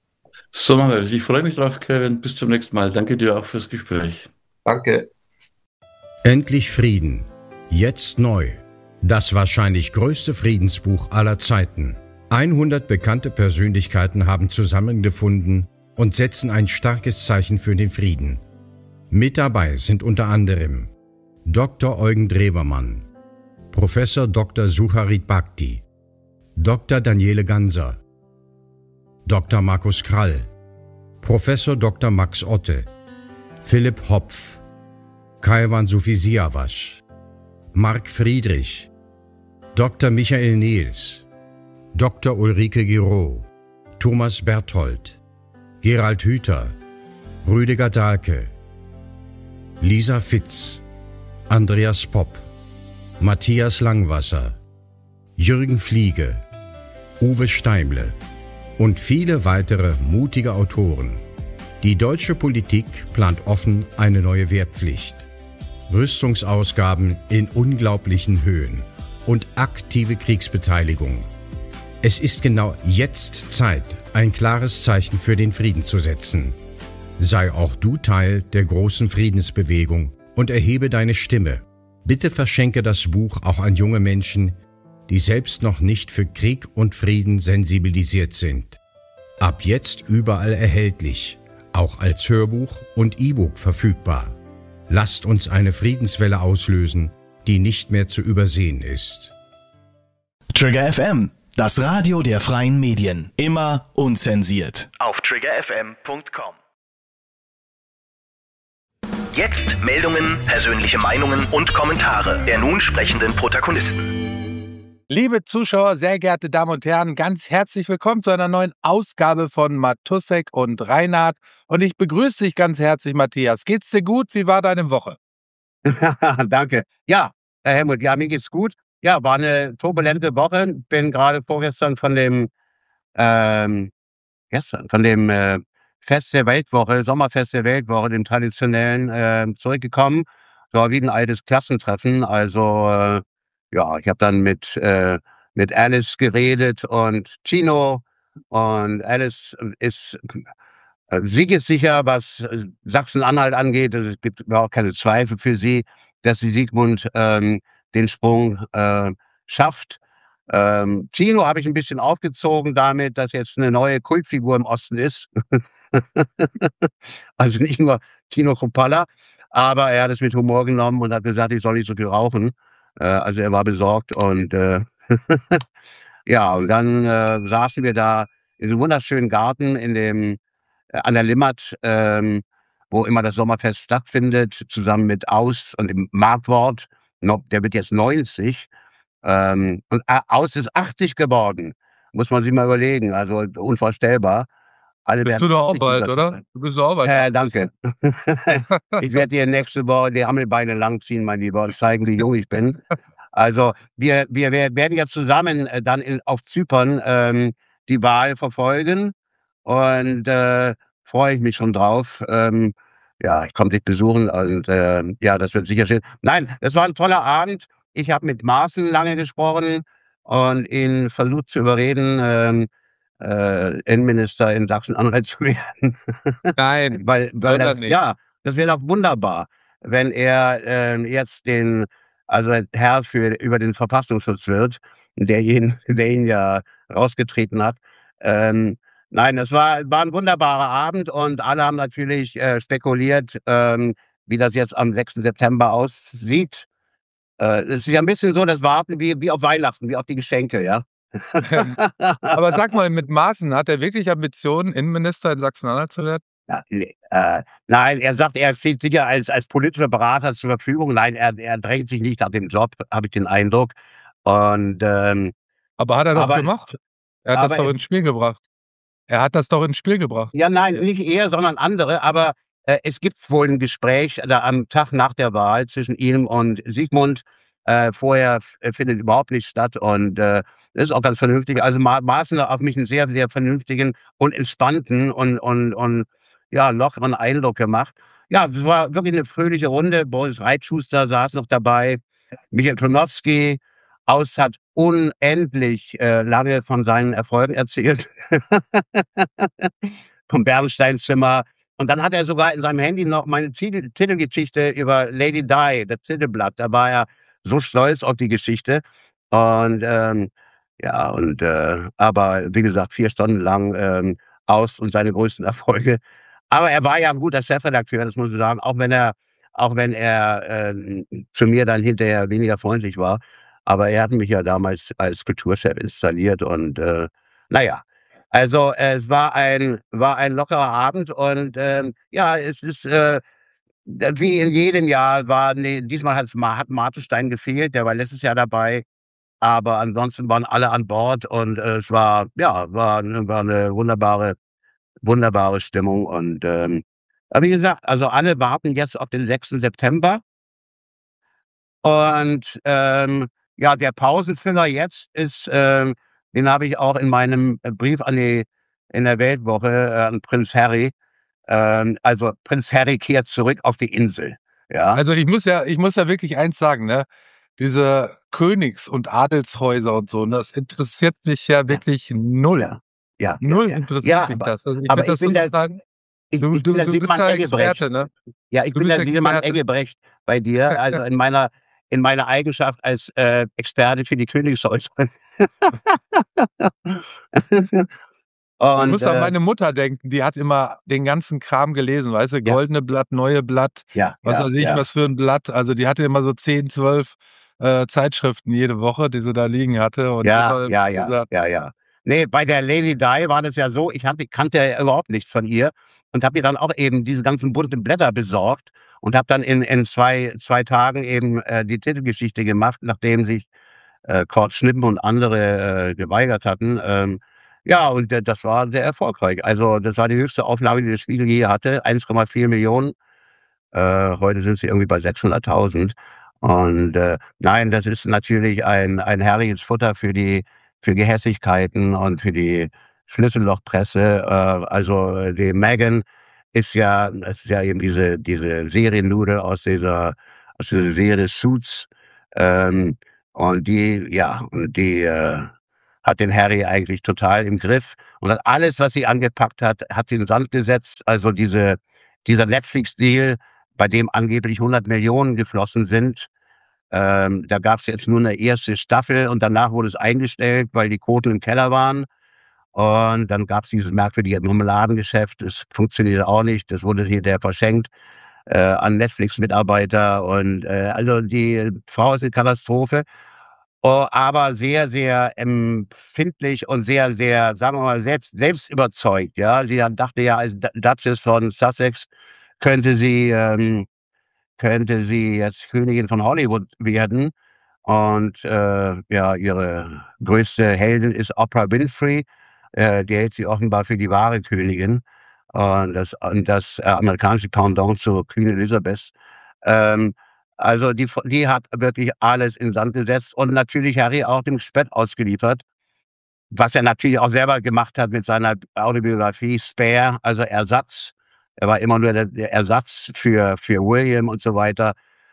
[SPEAKER 1] So machen wir das. Ich freue mich drauf, Kevin. Bis zum nächsten Mal. Danke dir auch fürs Gespräch.
[SPEAKER 2] Danke.
[SPEAKER 6] Endlich Frieden. Jetzt neu. Das wahrscheinlich größte Friedensbuch aller Zeiten. hundert bekannte Persönlichkeiten haben zusammengefunden und setzen ein starkes Zeichen für den Frieden. Mit dabei sind unter anderem Doktor Eugen Drewermann, Professor Doktor Sucharit Bhakdi, Doktor Daniele Ganser, Doktor Markus Krall, Professor Doktor Max Otte, Philipp Hopf, Kaivan Sufisiavasch, Marc Friedrich, Doktor Michael Nehls, Doktor Ulrike Giraud, Thomas Berthold, Gerald Hüther, Rüdiger Dahlke, Lisa Fitz, Andreas Popp, Matthias Langwasser, Jürgen Fliege, Uwe Steimle und viele weitere mutige Autoren. Die deutsche Politik plant offen eine neue Wehrpflicht, Rüstungsausgaben in unglaublichen Höhen und aktive Kriegsbeteiligung. Es ist genau jetzt Zeit, ein klares Zeichen für den Frieden zu setzen. Sei auch du Teil der großen Friedensbewegung und erhebe deine Stimme. Bitte verschenke das Buch auch an junge Menschen, die selbst noch nicht für Krieg und Frieden sensibilisiert sind. Ab jetzt überall erhältlich, auch als Hörbuch und E-Book verfügbar. Lasst uns eine Friedenswelle auslösen, die nicht mehr zu übersehen ist.
[SPEAKER 5] Trigger F M, das Radio der freien Medien. Immer unzensiert. Auf trigger f m punkt com. Jetzt Meldungen, persönliche Meinungen und Kommentare der nun sprechenden Protagonisten.
[SPEAKER 7] Liebe Zuschauer, sehr geehrte Damen und Herren, ganz herzlich willkommen zu einer neuen Ausgabe von Matussek und Reinhardt. Und ich begrüße dich ganz herzlich, Matthias. Geht's dir gut? Wie war deine Woche?
[SPEAKER 8] Danke. Ja, Herr Helmut, ja, mir geht's gut. Ja, war eine turbulente Woche. Bin gerade vorgestern von dem ähm, gestern, von dem äh, Fest der Weltwoche, Sommerfest der Weltwoche, dem traditionellen, äh, zurückgekommen. War wie ein altes Klassentreffen. Also, äh, ja, ich habe dann mit, äh, mit Alice geredet und Tino. Und Alice ist äh, siegessicher, was äh, Sachsen-Anhalt angeht. Also, es gibt überhaupt keine Zweifel für sie, dass sie Sigmund ähm, den Sprung äh, schafft. Ähm, Tino habe ich ein bisschen aufgezogen damit, dass jetzt eine neue Kultfigur im Osten ist. Also nicht nur Tino Kruppalla, aber er hat es mit Humor genommen und hat gesagt, ich soll nicht so viel rauchen. Äh, also er war besorgt und äh, ja, und dann äh, saßen wir da in so einem wunderschönen Garten in dem äh, an der Limmat, ähm, wo immer das Sommerfest stattfindet, zusammen mit Aus und dem Markwort. No, der wird jetzt neunzig. Ähm, und äh, Aus ist achtzig geworden. Muss man sich mal überlegen. Also unvorstellbar. Alle
[SPEAKER 7] Bist
[SPEAKER 8] werden
[SPEAKER 7] du doch auch
[SPEAKER 8] achtzig
[SPEAKER 7] bald,
[SPEAKER 8] dieser
[SPEAKER 7] oder?
[SPEAKER 8] Zeit.
[SPEAKER 7] Du bist doch auch bald
[SPEAKER 8] Äh,
[SPEAKER 7] achtzig.
[SPEAKER 8] danke. Ich werde dir nächste Woche die Hammelbeine langziehen, mein Lieber, und zeigen, wie jung ich bin. Also wir, wir wer- werden ja zusammen äh, dann in, auf Zypern ähm, die Wahl verfolgen und äh, freue ich mich schon drauf. Ähm, ja, ich komme dich besuchen und äh, ja, das wird sicher schön. Nein, das war ein toller Abend. Ich habe mit Maaßen lange gesprochen und ihn versucht zu überreden, ähm, äh, Innenminister in Sachsen-Anhalt zu werden.
[SPEAKER 7] Nein,
[SPEAKER 8] Weil, weil
[SPEAKER 7] soll er
[SPEAKER 8] das,
[SPEAKER 7] nicht.
[SPEAKER 8] ja, das wäre doch wunderbar, wenn er ähm, jetzt den, also Herr für über den Verfassungsschutz wird, der ihn, der ihn ja rausgetreten hat. Ähm, nein, es war, war ein wunderbarer Abend und alle haben natürlich äh, spekuliert, ähm, wie das jetzt am sechsten September aussieht. Äh, es ist ja ein bisschen so das Warten wie, wie auf Weihnachten, wie auf die Geschenke, ja.
[SPEAKER 7] Aber sag mal, mit Maaßen, hat er wirklich Ambitionen, Innenminister in Sachsen-Anhalt zu werden?
[SPEAKER 8] Ja, ne, äh, nein, er sagt, er steht sicher als als politischer Berater zur Verfügung. Nein, er er drängt sich nicht nach dem Job, habe ich den Eindruck. Und, ähm,
[SPEAKER 7] Aber hat er doch
[SPEAKER 8] aber
[SPEAKER 7] gemacht. Er hat das
[SPEAKER 8] aber
[SPEAKER 7] doch
[SPEAKER 8] es
[SPEAKER 7] ins Spiel gebracht. Er hat das doch ins Spiel gebracht.
[SPEAKER 8] ja, nein, nicht er, sondern andere. Aber äh, es gibt wohl ein Gespräch da am Tag nach der Wahl zwischen ihm und Sigmund. Äh, vorher f- äh, findet überhaupt nicht statt und äh, das ist auch ganz vernünftig. Also Ma Maaßen hat auf mich einen sehr, sehr vernünftigen und entspannten und, und, und ja, lockeren Eindruck gemacht. Ja, das war wirklich eine fröhliche Runde. Boris Reitschuster saß noch dabei, Michael Tronowski. Aus hat unendlich äh, lange von seinen Erfolgen erzählt. Vom Bernsteinzimmer. Und dann hat er sogar in seinem Handy noch meine Titel, Titelgeschichte über Lady Di, das Titelblatt. Da war er so stolz auf die Geschichte. Und ähm, ja, und äh, aber wie gesagt, vier Stunden lang ähm, Aus und seine größten Erfolge. Aber er war ja ein guter Chefredakteur, das muss ich sagen, auch wenn er, auch wenn er ähm, zu mir dann hinterher weniger freundlich war. Aber er hat mich ja damals als Kulturchef installiert und äh, naja, also, äh, es war ein war ein lockerer Abend und, ähm, ja, es ist, äh, wie in jedem Jahr war ne diesmal hat's Ma hat Martenstein gefehlt, der war letztes Jahr dabei, aber ansonsten waren alle an Bord und äh, es war ja, war 'ne war 'ne wunderbare wunderbare Stimmung und, ähm, aber wie gesagt, also alle warten jetzt auf den sechsten September und, ähm, ja, der Pausenfüller jetzt ist, ähm den habe ich auch in meinem äh, Brief an die in der Weltwoche äh, an Prinz Harry. Ähm, also Prinz Harry kehrt zurück auf die Insel, ja?
[SPEAKER 7] Also, ich muss ja ich muss ja wirklich eins sagen, ne? Diese Königs und Adelshäuser und so, ne, das interessiert mich ja
[SPEAKER 8] Ja,
[SPEAKER 7] wirklich null.
[SPEAKER 8] ja, ja, ja,
[SPEAKER 7] Null
[SPEAKER 8] ja.
[SPEAKER 7] interessiert
[SPEAKER 8] Ja,
[SPEAKER 7] mich
[SPEAKER 8] aber
[SPEAKER 7] das. Also, ich
[SPEAKER 8] aber
[SPEAKER 7] finde
[SPEAKER 8] ich
[SPEAKER 7] das so
[SPEAKER 8] bin der
[SPEAKER 7] total
[SPEAKER 8] ich
[SPEAKER 7] du
[SPEAKER 8] ich bin
[SPEAKER 7] du
[SPEAKER 8] der
[SPEAKER 7] du bist
[SPEAKER 8] Simon
[SPEAKER 7] ja
[SPEAKER 8] Eggebrecht.
[SPEAKER 7] Experte, ne?
[SPEAKER 8] Ja, ich
[SPEAKER 7] Du
[SPEAKER 8] bin
[SPEAKER 7] bist
[SPEAKER 8] der Simon
[SPEAKER 7] Experte.
[SPEAKER 8] Eggebrecht bei dir, also in meiner in meiner Eigenschaft als, äh, Experte für die Königshäuser.
[SPEAKER 7] Du
[SPEAKER 8] Und,
[SPEAKER 7] musst an
[SPEAKER 8] äh,
[SPEAKER 7] meine Mutter denken, die hat immer den ganzen Kram gelesen, weißt du?
[SPEAKER 8] ja,
[SPEAKER 7] Goldene Blatt, Neue Blatt,
[SPEAKER 8] ja,
[SPEAKER 7] was
[SPEAKER 8] ja,
[SPEAKER 7] weiß ich,
[SPEAKER 8] ja.
[SPEAKER 7] was für 'n Blatt. Also, die hatte immer so zehn, zwölf äh, Zeitschriften jede Woche, die sie da liegen hatte und
[SPEAKER 8] Ja,
[SPEAKER 7] deshalb,
[SPEAKER 8] ja,
[SPEAKER 7] wie
[SPEAKER 8] ja,
[SPEAKER 7] gesagt
[SPEAKER 8] ja, ja. Ne, bei der Lady Di war das ja so, ich hatte kannte ja überhaupt nichts von ihr und habe ihr dann auch eben diese ganzen bunten Blätter besorgt und habe dann in in zwei zwei Tagen eben, äh, die Titelgeschichte gemacht, nachdem sich, äh, Kurt Schnippen und andere, äh, geweigert hatten. Ähm, ja, und d das war sehr erfolgreich. Also, das war die höchste Auflage, die der Spiegel je hatte, eins Komma vier Millionen. Äh, heute sind sie irgendwie bei sechshunderttausend. Und, äh, nein, das ist natürlich ein ein herrliches Futter für die für Gehässigkeiten und für die Schlüssellochpresse. Äh, also die Meghan ist ja, ist ja eben diese, diese Seriennudel aus dieser, aus dieser Serie Suits. Ähm, und die, ja, und die äh, hat den Harry eigentlich total im Griff und hat alles, was sie angepackt hat, hat sie in den Sand gesetzt. Also diese, dieser Netflix-Deal, bei dem angeblich hundert Millionen geflossen sind, ähm, da gab es jetzt nur eine erste Staffel und danach wurde es eingestellt, weil die Quoten im Keller waren. Und dann gab es dieses merkwürdige Marmeladengeschäft, das funktionierte auch nicht, das wurde hinterher verschenkt äh, an Netflix-Mitarbeiter und äh, also die Frau ist eine Katastrophe, oh, aber sehr, sehr empfindlich und sehr, sehr, sagen wir mal, selbst, selbst überzeugt. Ja, sie hat- dachte ja, als D- Duchess von Sussex könnte sie, ähm, könnte sie jetzt Königin von Hollywood werden. Und äh, ja, ihre größte Heldin ist Oprah Winfrey. Äh, die hält sie offenbar für die wahre Königin. Und das, und das äh, amerikanische Pendant zu Queen Elizabeth. Ähm, also die, die hat wirklich alles in den Sand gesetzt und natürlich Harry auch dem Spött ausgeliefert, was er natürlich auch selber gemacht hat mit seiner Autobiografie Spare, also Ersatz. Er war immer nur der, der Ersatz für, für William und so weiter.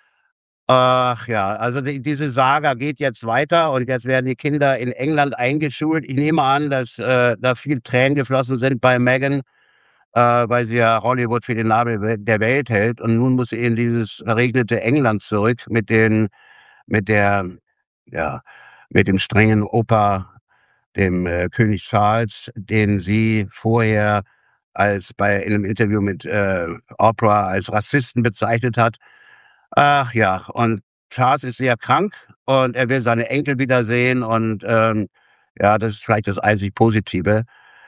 [SPEAKER 8] Ach ja, also die, diese Saga geht jetzt weiter und jetzt werden die Kinder in England eingeschult. Ich nehme an, dass äh, da viel Tränen geflossen sind bei Meghan, äh, weil sie ja Hollywood für den Nabel we- der Welt hält. Und nun muss sie in dieses verregnete England zurück mit den, mit der, ja, mit dem strengen Opa, dem äh, König Charles, den sie vorher als bei in einem Interview mit äh, Oprah als Rassisten bezeichnet hat. Ach ja, und Charles ist sehr krank und er will seine Enkel wiedersehen und ähm, ja, das ist vielleicht das einzig Positive.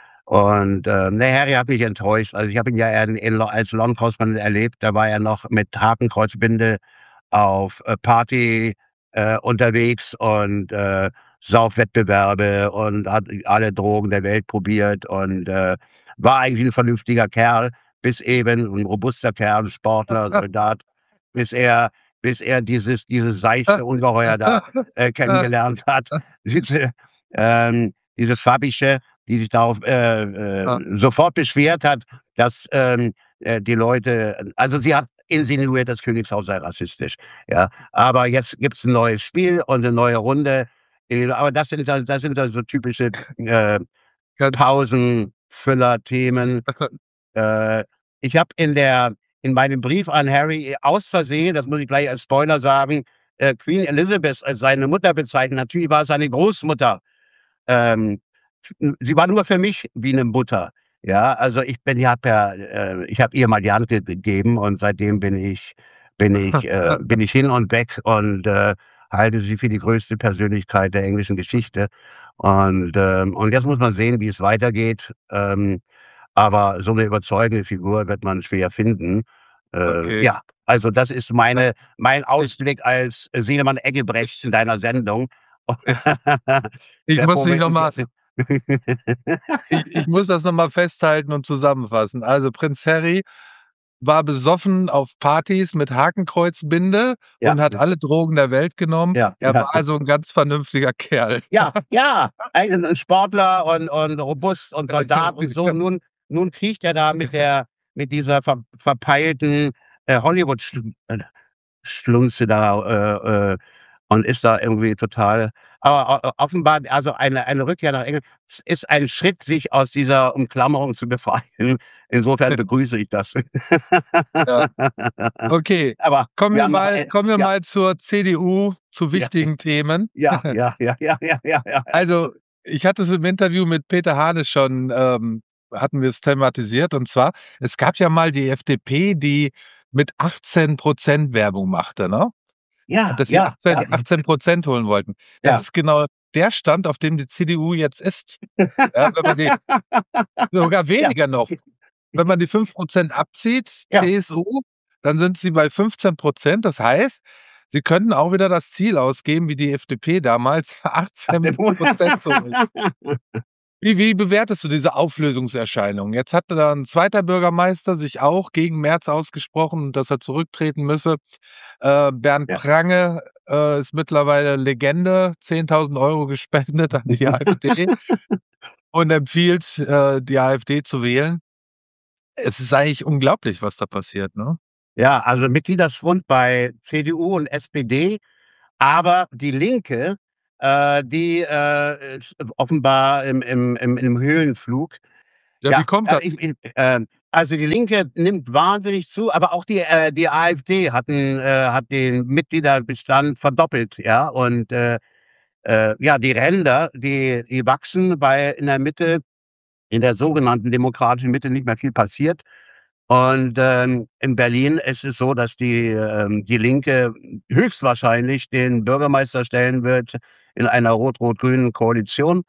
[SPEAKER 8] Und ähm, der Harry hat mich enttäuscht. Also ich habe ihn ja in, in, als London Correspondent erlebt. Da war er noch mit Hakenkreuzbinde auf äh, Party äh, unterwegs und äh, Saufwettbewerbe und hat alle Drogen der Welt probiert und äh, war eigentlich ein vernünftiger Kerl, bis eben ein robuster Kerl, ein Sportler, Soldat, bis er, bis er dieses, dieses seichte Ungeheuer da äh, kennengelernt hat. Diese, ähm, diese Fabische, die sich darauf äh, äh,
[SPEAKER 7] Ja.
[SPEAKER 8] sofort beschwert hat, dass ähm, äh, die Leute, also sie hat insinuiert, das Königshaus sei rassistisch. Ja, aber jetzt gibt's ein neues Spiel und eine neue Runde. Äh, Aber das sind dann, das sind dann so typische äh,
[SPEAKER 7] Ganz-
[SPEAKER 8] Pausenfüller-Themen. Äh, ich habe in der in meinem Brief an Harry aus Versehen, das muss ich gleich als Spoiler sagen, äh, Queen Elizabeth als seine Mutter bezeichnet. Natürlich war es seine Großmutter. Ähm, sie war nur für mich wie eine Mutter. Ja, also ich bin, ich habe ja, äh, ich habe ihr mal die Hand ge- gegeben und seitdem bin ich, bin ich, äh, bin ich hin und weg und äh, halte sie für die größte Persönlichkeit der englischen Geschichte. Und ähm, und jetzt muss man sehen, wie es weitergeht. Ähm, aber so eine überzeugende Figur wird man schwer finden. Äh,
[SPEAKER 7] Okay.
[SPEAKER 8] Ja, also das ist meine, mein Ausblick als äh, Senemann Eggebrecht in deiner Sendung.
[SPEAKER 7] Ich
[SPEAKER 8] Der
[SPEAKER 7] muss dich
[SPEAKER 8] Moment
[SPEAKER 7] noch
[SPEAKER 8] ist
[SPEAKER 7] mal,
[SPEAKER 8] jetzt-
[SPEAKER 7] ich, ich muss das nochmal festhalten und zusammenfassen. Also Prinz Harry war besoffen auf Partys mit Hakenkreuzbinde
[SPEAKER 8] Ja.
[SPEAKER 7] und hat alle Drogen der Welt genommen.
[SPEAKER 8] Ja,
[SPEAKER 7] Er
[SPEAKER 8] ja.
[SPEAKER 7] war also ein ganz vernünftiger Kerl.
[SPEAKER 8] Ja, ja, ein, ein Sportler und, und robust und Soldat und so. Nun, nun kriecht er da mit der, mit dieser ver, verpeilten äh, Hollywood-Schlunze da äh, äh, und ist da irgendwie total. Aber o- offenbar, also eine, eine Rückkehr nach England ist ein Schritt, sich aus dieser Umklammerung zu befreien. Insofern begrüße ich das.
[SPEAKER 7] Ja. Okay,
[SPEAKER 8] Aber
[SPEAKER 7] kommen
[SPEAKER 8] wir
[SPEAKER 7] wir
[SPEAKER 8] haben noch
[SPEAKER 7] mal,
[SPEAKER 8] ein-
[SPEAKER 7] kommen wir
[SPEAKER 8] ja.
[SPEAKER 7] mal zur C D U, zu wichtigen Themen.
[SPEAKER 8] Ja, ja, ja, ja, ja, ja, ja.
[SPEAKER 7] Also, ich hatte es im Interview mit Peter Hane schon, ähm, hatten wir es thematisiert. Und zwar, es gab ja mal die F D P, die mit achtzehn Prozent Werbung machte, ne?
[SPEAKER 8] Ja,
[SPEAKER 7] Dass sie
[SPEAKER 8] ja,
[SPEAKER 7] achtzehn,
[SPEAKER 8] ja.
[SPEAKER 7] achtzehn Prozent holen wollten. Das
[SPEAKER 8] Ja.
[SPEAKER 7] ist genau der Stand, auf dem die C D U jetzt ist. Ja, wenn man die, sogar weniger noch. Wenn man die fünf Prozent abzieht,
[SPEAKER 8] Ja.
[SPEAKER 7] C S U, dann sind sie bei fünfzehn Prozent. Das heißt, sie könnten auch wieder das Ziel ausgeben, wie die F D P damals, achtzehn Prozent zu holen. Wie, wie bewertest du diese Auflösungserscheinung? Jetzt hat da ein zweiter Bürgermeister sich auch gegen Merz ausgesprochen, dass er zurücktreten müsse. Äh, Bernd
[SPEAKER 8] Ja.
[SPEAKER 7] Prange äh, ist mittlerweile Legende, zehntausend Euro gespendet an die AfD. und empfiehlt, äh, die AfD zu wählen. Es ist eigentlich unglaublich, was da passiert, ne?
[SPEAKER 8] Ja, also Mitgliederschwund bei C D U und S P D, aber die Linke, äh, die äh, ist offenbar im, im, im, im Höhenflug.
[SPEAKER 7] Ja, wie
[SPEAKER 8] Ja,
[SPEAKER 7] kommt
[SPEAKER 8] äh,
[SPEAKER 7] das?
[SPEAKER 8] ich, ich, äh, also die Linke nimmt wahnsinnig zu, aber auch die, äh, die AfD hat, einen, äh, hat den Mitgliederbestand verdoppelt, ja, und äh, äh, ja, die Ränder, die, die wachsen, weil in der Mitte, in der sogenannten demokratischen Mitte nicht mehr viel passiert. Und ähm, in Berlin ist es so, dass die, ähm, die Linke höchstwahrscheinlich den Bürgermeister stellen wird in einer rot-rot-grünen Koalition.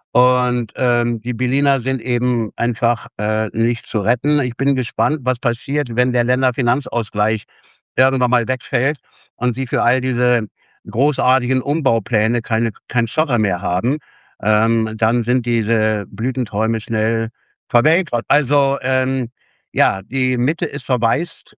[SPEAKER 8] Und ähm, die Berliner sind eben einfach äh, nicht zu retten. Ich bin gespannt, was passiert, wenn der Länderfinanzausgleich irgendwann mal wegfällt und sie für all diese großartigen Umbaupläne keine, kein Schotter mehr haben. Ähm, dann sind diese Blütenträume schnell verwelkt. Also ähm, ja, die Mitte ist verwaist.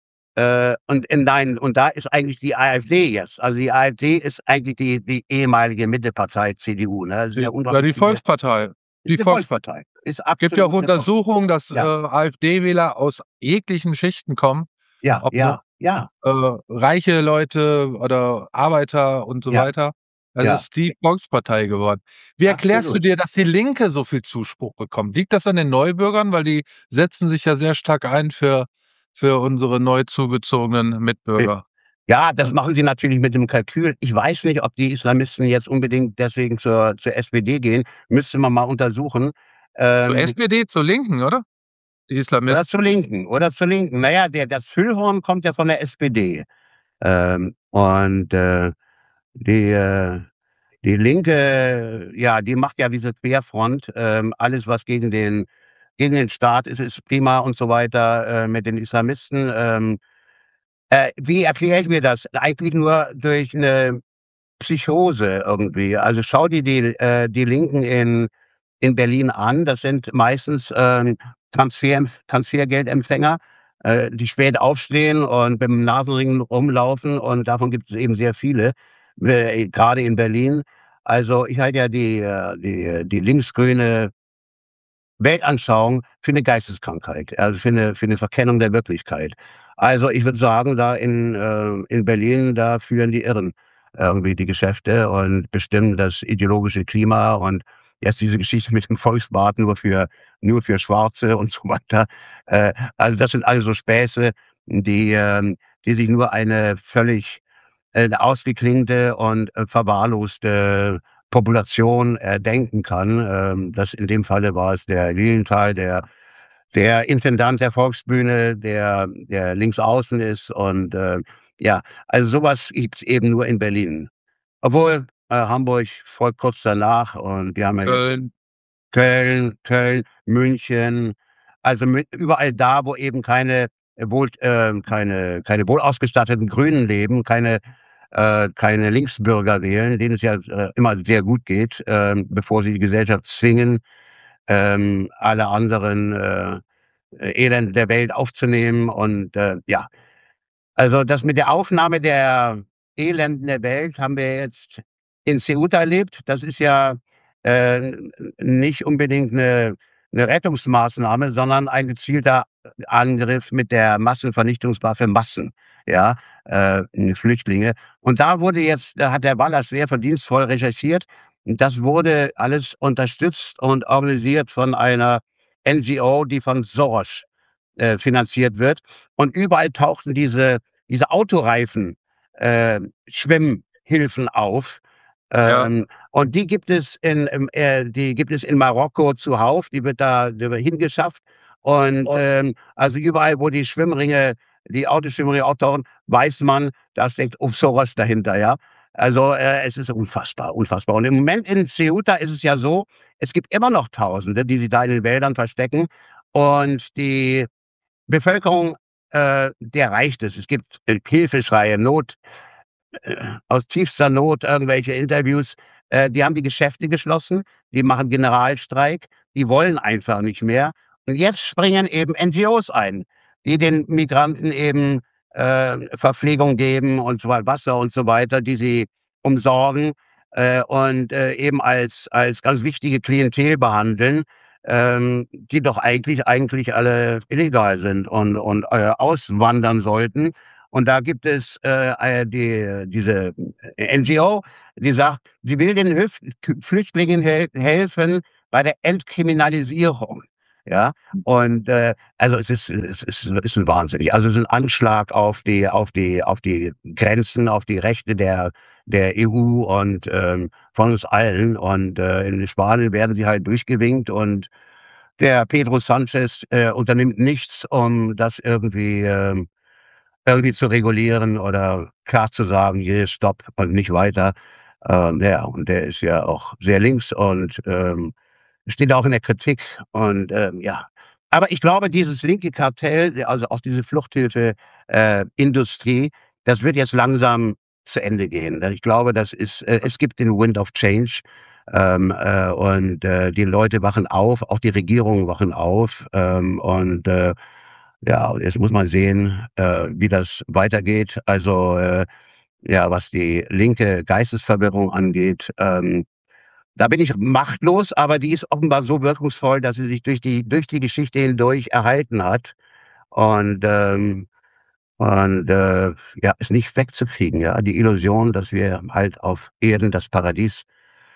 [SPEAKER 8] Äh, und in nein, und da ist eigentlich die AfD jetzt. Also die AfD ist eigentlich die, die ehemalige Mittepartei C D U. Ne? Das ist ja
[SPEAKER 7] Ja, die
[SPEAKER 8] unglaublich viele.
[SPEAKER 7] Volkspartei. Die
[SPEAKER 8] Ist eine
[SPEAKER 7] Volkspartei.
[SPEAKER 8] Volkspartei. Ist
[SPEAKER 7] Gibt ja auch
[SPEAKER 8] absolut eine
[SPEAKER 7] Untersuchungen, dass äh,
[SPEAKER 8] Ja,
[SPEAKER 7] AfD-Wähler aus jeglichen Schichten kommen,
[SPEAKER 8] ja,
[SPEAKER 7] ob nun
[SPEAKER 8] ja, ja,
[SPEAKER 7] äh, reiche Leute oder Arbeiter und so
[SPEAKER 8] ja,
[SPEAKER 7] weiter. Also
[SPEAKER 8] ja,
[SPEAKER 7] es ist die Volkspartei geworden. Wie erklärst du
[SPEAKER 8] absolut.
[SPEAKER 7] dir, dass die Linke so viel Zuspruch bekommt? Liegt das an den Neubürgern? Weil die setzen sich ja sehr stark ein für, für unsere neu zugezogenen
[SPEAKER 8] Äh,
[SPEAKER 7] Mitbürger.
[SPEAKER 8] Ja, das machen sie natürlich mit dem Kalkül. Ich weiß nicht, ob die Islamisten jetzt unbedingt deswegen zur, zur S P D gehen. Müsste man mal untersuchen.
[SPEAKER 7] Zur
[SPEAKER 8] Ähm,
[SPEAKER 7] S P D, zur Linken, oder? Die
[SPEAKER 8] oder
[SPEAKER 7] Islamisten.
[SPEAKER 8] zur Linken, oder zur Linken. Naja, der, das Füllhorn kommt ja von der S P D. Ähm, und äh, die, äh, die Linke, ja, die macht ja diese Querfront. Ähm, alles, was gegen den, gegen den Staat ist, ist prima und so weiter äh, mit den Islamisten. Ähm, äh, wie erkläre ich mir das? Eigentlich nur durch eine Psychose irgendwie. Also schau dir die, äh, die Linken in, in Berlin an. Das sind meistens ähm, Transfer, Transfergeldempfänger, äh, die spät aufstehen und mit dem Nasenring rumlaufen. Und davon gibt es eben sehr viele, äh, gerade in Berlin. Also ich halte ja die, äh, die, die linksgrüne Weltanschauung für eine Geisteskrankheit, also für eine für eine Verkennung der Wirklichkeit. Also, ich würde sagen, da in, äh in Berlin, da führen die Irren irgendwie die Geschäfte und bestimmen das ideologische Klima und jetzt diese Geschichte mit dem Volksbad nur für nur für Schwarze und so weiter. Äh, also, das sind alles so Späße, die, ähm die sich nur eine völlig äh, ausgeklingte und äh, verwahrloste Population erdenken kann. Ähm, das in dem Falle war es der Lilienthal, der der Intendant der Volksbühne, der der links außen ist und äh, ja, also sowas gibt's eben nur in Berlin. Obwohl äh, Hamburg folgt kurz danach und wir haben ja jetzt
[SPEAKER 7] Köln.
[SPEAKER 8] Köln, Köln, München, also mit überall da, wo eben keine äh, wohl ähm, keine keine wohlausgestatteten Grünen leben, keine äh, keine Linksbürger wählen, denen es ja äh, immer sehr gut geht, ähm, bevor sie die Gesellschaft zwingen, ähm, alle anderen äh, äh, Elende der Welt aufzunehmen und äh, ja. Also, das mit der Aufnahme der Elenden der Welt haben wir jetzt in Ceuta erlebt. Das ist ja, äh, nicht unbedingt 'ne 'ne Rettungsmaßnahme, sondern ein gezielter Angriff mit der Massenvernichtungswaffe Massen, ja, äh, Flüchtlinge. Und da wurde jetzt da hat der Wallace sehr verdienstvoll recherchiert. Und das wurde alles unterstützt und organisiert von einer N G O, die von Soros äh, finanziert wird. Und überall tauchten diese, diese Autoreifen, äh, Schwimmhilfen auf.
[SPEAKER 7] Ja.
[SPEAKER 8] Ähm, und die gibt es in, im, äh, die gibt es in Marokko zuhauf. Die wird da, die wird hingeschafft. Und ähm, also überall, wo die Schwimmringe, die Autoschwimmringe auftauchen, weiß man, da steckt Soros dahinter, ja. Also äh, es ist unfassbar, unfassbar. Und im Moment in Ceuta ist es ja so, es gibt immer noch Tausende, die sich da in den Wäldern verstecken. Und die Bevölkerung, äh, der reicht es. Es gibt äh, Hilfeschreie, Not, äh, aus tiefster Not irgendwelche Interviews. Äh, die haben die Geschäfte geschlossen, die machen Generalstreik, die wollen einfach nicht mehr. Und jetzt springen eben N G Os ein, die den Migranten eben äh, Verpflegung geben und so weiter, Wasser und so weiter, die sie umsorgen. äh, und äh, eben als, als ganz wichtige Klientel behandeln, ähm, die doch eigentlich, eigentlich alle illegal sind und, und äh, auswandern sollten. Und da gibt es äh, die, diese N G O, die sagt, sie will den Hüf Flüchtlingen hel helfen bei der Entkriminalisierung. Ja, und äh, also es ist, es ist, es ist ein wahnsinnig. Also es ist ein Anschlag auf die, auf die, auf die Grenzen, auf die Rechte der der E U und ähm, von uns allen. Und äh, in Spanien werden sie halt durchgewinkt und der Pedro Sanchez äh, unternimmt nichts, um das irgendwie ähm, irgendwie zu regulieren oder klar zu sagen, hier stopp und nicht weiter. Ähm, ja, und der ist ja auch sehr links und ähm, steht auch in der Kritik und ähm, ja. Aber ich glaube, dieses linke Kartell, also auch diese Fluchthilfe äh, Industrie, das wird jetzt langsam zu Ende gehen. Ich glaube, das ist, äh, es gibt den Wind of Change ähm, äh, und äh, die Leute wachen auf, auch die Regierungen wachen auf ähm, und äh, ja, jetzt muss man sehen, äh, wie das weitergeht. Also äh, ja, was die linke Geistesverwirrung angeht, ähm, da bin ich machtlos, aber die ist offenbar so wirkungsvoll, dass sie sich durch die durch die Geschichte hindurch erhalten hat und ähm, und äh, ja, ist nicht wegzukriegen. Ja, die Illusion, dass wir halt auf Erden das Paradies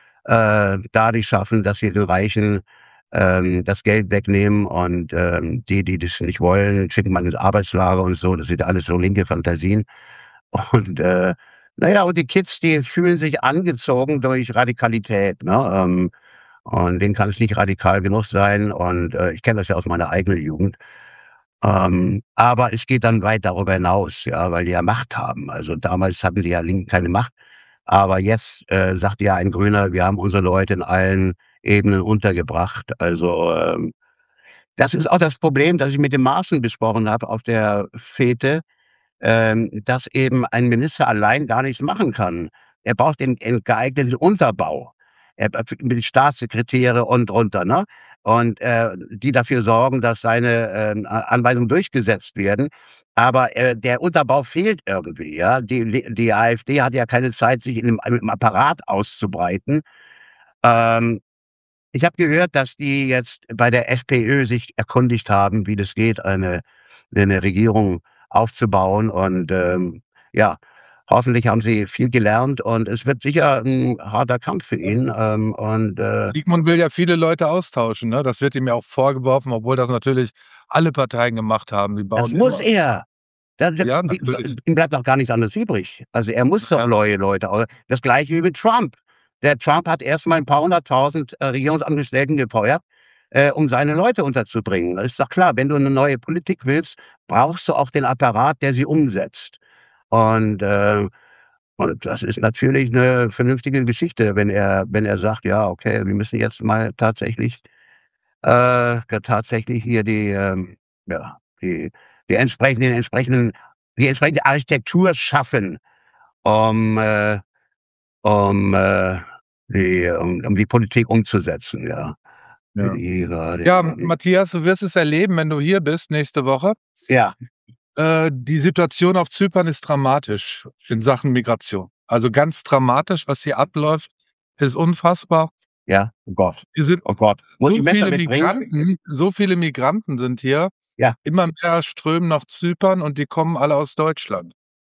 [SPEAKER 8] äh, dadurch schaffen, dass wir den Reichen ähm, das Geld wegnehmen und ähm, die, die das nicht wollen, schicken man ins Arbeitslager und so. Das sind alles so linke Fantasien. Und äh, naja, und die Kids, die fühlen sich angezogen durch Radikalität. Ne? Ähm, und denen kann es nicht radikal genug sein. Und äh, ich kenne das ja aus meiner eigenen Jugend. Ähm, aber es geht dann weit darüber hinaus, ja, weil die ja Macht haben. Also damals hatten die ja Linken keine Macht. Aber jetzt äh, sagt ja ein Grüner, wir haben unsere Leute in allen Ebenen untergebracht. Also ähm, das ist auch das Problem, das ich mit dem Maaßen besprochen habe auf der Fete, ähm, dass eben ein Minister allein gar nichts machen kann. Er braucht den, den geeigneten Unterbau. Er, mit Staatssekretäre und drunter, ne? Und äh, die dafür sorgen, dass seine äh, Anweisungen durchgesetzt werden. Aber äh, der Unterbau fehlt irgendwie, ja. Die, die AfD hat ja keine Zeit, sich in dem, im Apparat auszubreiten. Ähm, ich habe gehört, dass die jetzt bei der FPÖ sich erkundigt haben, wie das geht, eine, eine Regierung aufzubauen. Und ähm, ja, hoffentlich haben sie viel gelernt und es wird sicher ein harter Kampf für ihn. Ähm, und äh,
[SPEAKER 7] Diekmann will ja viele Leute austauschen, ne? Das wird ihm ja auch vorgeworfen, obwohl das natürlich alle Parteien gemacht haben. Die bauen
[SPEAKER 8] das muss
[SPEAKER 7] immer,
[SPEAKER 8] er. Da, da,
[SPEAKER 7] ja,
[SPEAKER 8] wie-
[SPEAKER 7] natürlich.
[SPEAKER 8] ihm bleibt doch gar nichts anderes übrig. Also er muss doch
[SPEAKER 7] Ja.
[SPEAKER 8] neue Leute. au- Das gleiche wie mit Trump. Der Trump hat erstmal ein paar hunderttausend äh, Regierungsangestellten gefeuert, äh, um seine Leute unterzubringen. Das ist doch klar, wenn du eine neue Politik willst, brauchst du auch den Apparat, der sie umsetzt. Und, äh, und das ist natürlich eine vernünftige Geschichte, wenn er, wenn er sagt, ja, okay, wir müssen jetzt mal tatsächlich, äh, tatsächlich hier die, ähm, ja, die, die entsprechenden, entsprechenden, die entsprechende Architektur schaffen, um, äh, um, äh, die, um, um die Politik umzusetzen, ja.
[SPEAKER 7] Ja.
[SPEAKER 8] Die, gerade-
[SPEAKER 7] Ja, Matthias, du wirst es erleben, wenn du hier bist nächste Woche.
[SPEAKER 8] ja,
[SPEAKER 7] Äh, die Situation auf Zypern ist dramatisch in Sachen Migration. Also ganz dramatisch, was hier abläuft, ist unfassbar.
[SPEAKER 8] ja, oh Gott,
[SPEAKER 7] Hier sind
[SPEAKER 8] oh Gott. Muss
[SPEAKER 7] so
[SPEAKER 8] ich Messer
[SPEAKER 7] viele
[SPEAKER 8] mitbringen?
[SPEAKER 7] Migranten, so viele Migranten sind hier.
[SPEAKER 8] Ja.
[SPEAKER 7] Immer mehr strömen nach Zypern und die kommen alle aus Deutschland.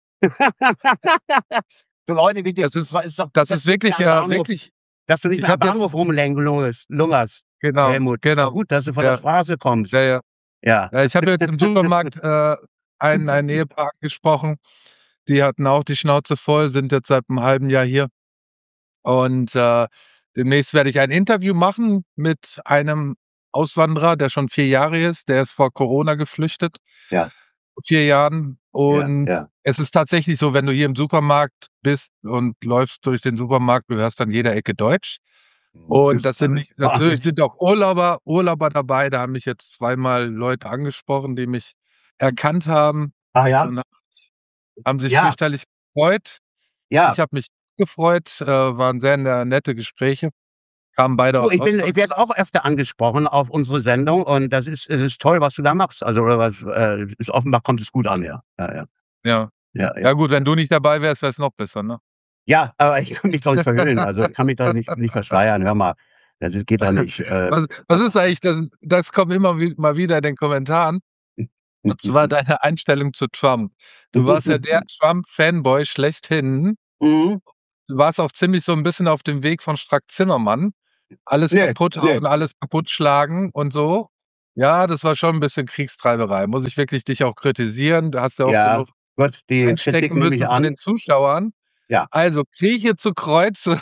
[SPEAKER 8] So Leute wie die,
[SPEAKER 7] Das ist,
[SPEAKER 8] ist doch,
[SPEAKER 7] das ist wirklich,
[SPEAKER 8] am
[SPEAKER 7] ja,
[SPEAKER 8] Bahnhof-
[SPEAKER 7] wirklich,
[SPEAKER 8] dass du nicht
[SPEAKER 7] ich
[SPEAKER 8] mehr am
[SPEAKER 7] hab jetzt-
[SPEAKER 8] Bahnhof rumlungerst, lungerst,
[SPEAKER 7] genau,
[SPEAKER 8] Helmut. Ist
[SPEAKER 7] genau.
[SPEAKER 8] doch gut, dass du von
[SPEAKER 7] Ja.
[SPEAKER 8] der Straße kommst.
[SPEAKER 7] Ja, ja.
[SPEAKER 8] Ja.
[SPEAKER 7] Ja, ich habe jetzt im Supermarkt äh, ein, ein Ehepaar gesprochen, die hatten auch die Schnauze voll, sind jetzt seit einem halben Jahr hier. Und äh, demnächst werde ich ein Interview machen mit einem Auswanderer, der schon vier Jahre hier ist, der ist vor Corona geflüchtet.
[SPEAKER 8] Ja.
[SPEAKER 7] Vor vier Jahren. Und
[SPEAKER 8] ja, ja.
[SPEAKER 7] es ist tatsächlich so, wenn du hier im Supermarkt bist und läufst durch den Supermarkt, du hörst an jeder Ecke Deutsch. Und das sind nicht, natürlich sind auch Urlauber, Urlauber dabei. Da haben mich jetzt zweimal Leute angesprochen, die mich erkannt haben.
[SPEAKER 8] Ah ja?
[SPEAKER 7] Und haben sich
[SPEAKER 8] Ja.
[SPEAKER 7] fürchterlich gefreut.
[SPEAKER 8] Ja.
[SPEAKER 7] Ich habe mich gefreut, äh, waren sehr ne- nette Gespräche. Kamen beide
[SPEAKER 8] Du,
[SPEAKER 7] aus
[SPEAKER 8] ich, bin,
[SPEAKER 7] Rostock.
[SPEAKER 8] ich werde auch öfter angesprochen auf unsere Sendung und das ist, es ist toll, was du da machst. Also oder was, äh, ist, offenbar kommt es gut an, ja. Ja, ja.
[SPEAKER 7] Ja.
[SPEAKER 8] Ja,
[SPEAKER 7] Ja gut, wenn du nicht dabei wärst, wäre es noch besser, ne?
[SPEAKER 8] Ja, aber ich kann mich doch nicht verhüllen, also ich kann mich doch nicht nicht verschleiern. Hör mal, das geht doch nicht. Äh,
[SPEAKER 7] Was was ist eigentlich das das kommt immer wi mal wieder in den Kommentaren, und zwar deine Einstellung zu Trump. Du warst ja der Trump-Fanboy schlechthin.
[SPEAKER 8] Mhm.
[SPEAKER 7] Du warst auch ziemlich so 'n bisschen auf dem Weg von Strack-Zimmermann. Alles
[SPEAKER 8] Ne,
[SPEAKER 7] kaputt
[SPEAKER 8] ne.
[SPEAKER 7] hauen, alles kaputt schlagen und so. Ja, das war schon 'n bisschen Kriegstreiberei. Muss ich wirklich dich auch kritisieren. Da hast du auch
[SPEAKER 8] Ja,
[SPEAKER 7] genug
[SPEAKER 8] gut, die Kritik
[SPEAKER 7] einstecken
[SPEAKER 8] nehme ich
[SPEAKER 7] müssen von
[SPEAKER 8] an.
[SPEAKER 7] den Zuschauern.
[SPEAKER 8] Ja.
[SPEAKER 7] Also, krieche zu Kreuze.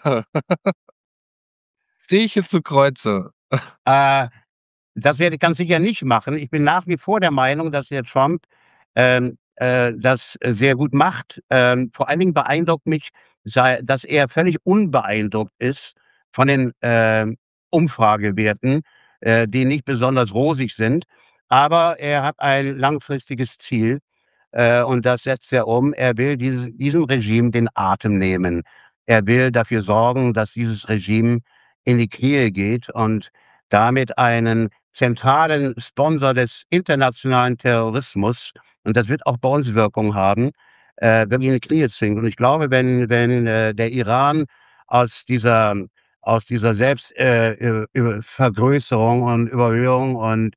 [SPEAKER 7] Krieche zu Kreuze.
[SPEAKER 8] Äh, das werde ich ganz sicher nicht machen. Ich bin nach wie vor der Meinung, dass der Trump, ähm, äh, das sehr gut macht. Ähm, vor allen Dingen beeindruckt mich, sei dass er völlig unbeeindruckt ist von den, ähm, Umfragewerten, äh, die nicht besonders rosig sind. Aber er hat ein langfristiges Ziel, äh, und das setzt er um. Er will dieses diesem Regime den Atem nehmen. Er will dafür sorgen, dass dieses Regime in die Knie geht und damit einen zentralen Sponsor des internationalen Terrorismus, und das wird auch bei uns Wirkung haben, äh, wirklich in die Knie zwingt. Und ich glaube, wenn wenn, äh, der Iran aus dieser aus dieser Selbst äh, Ü Ü Vergrößerung und Überhöhung und,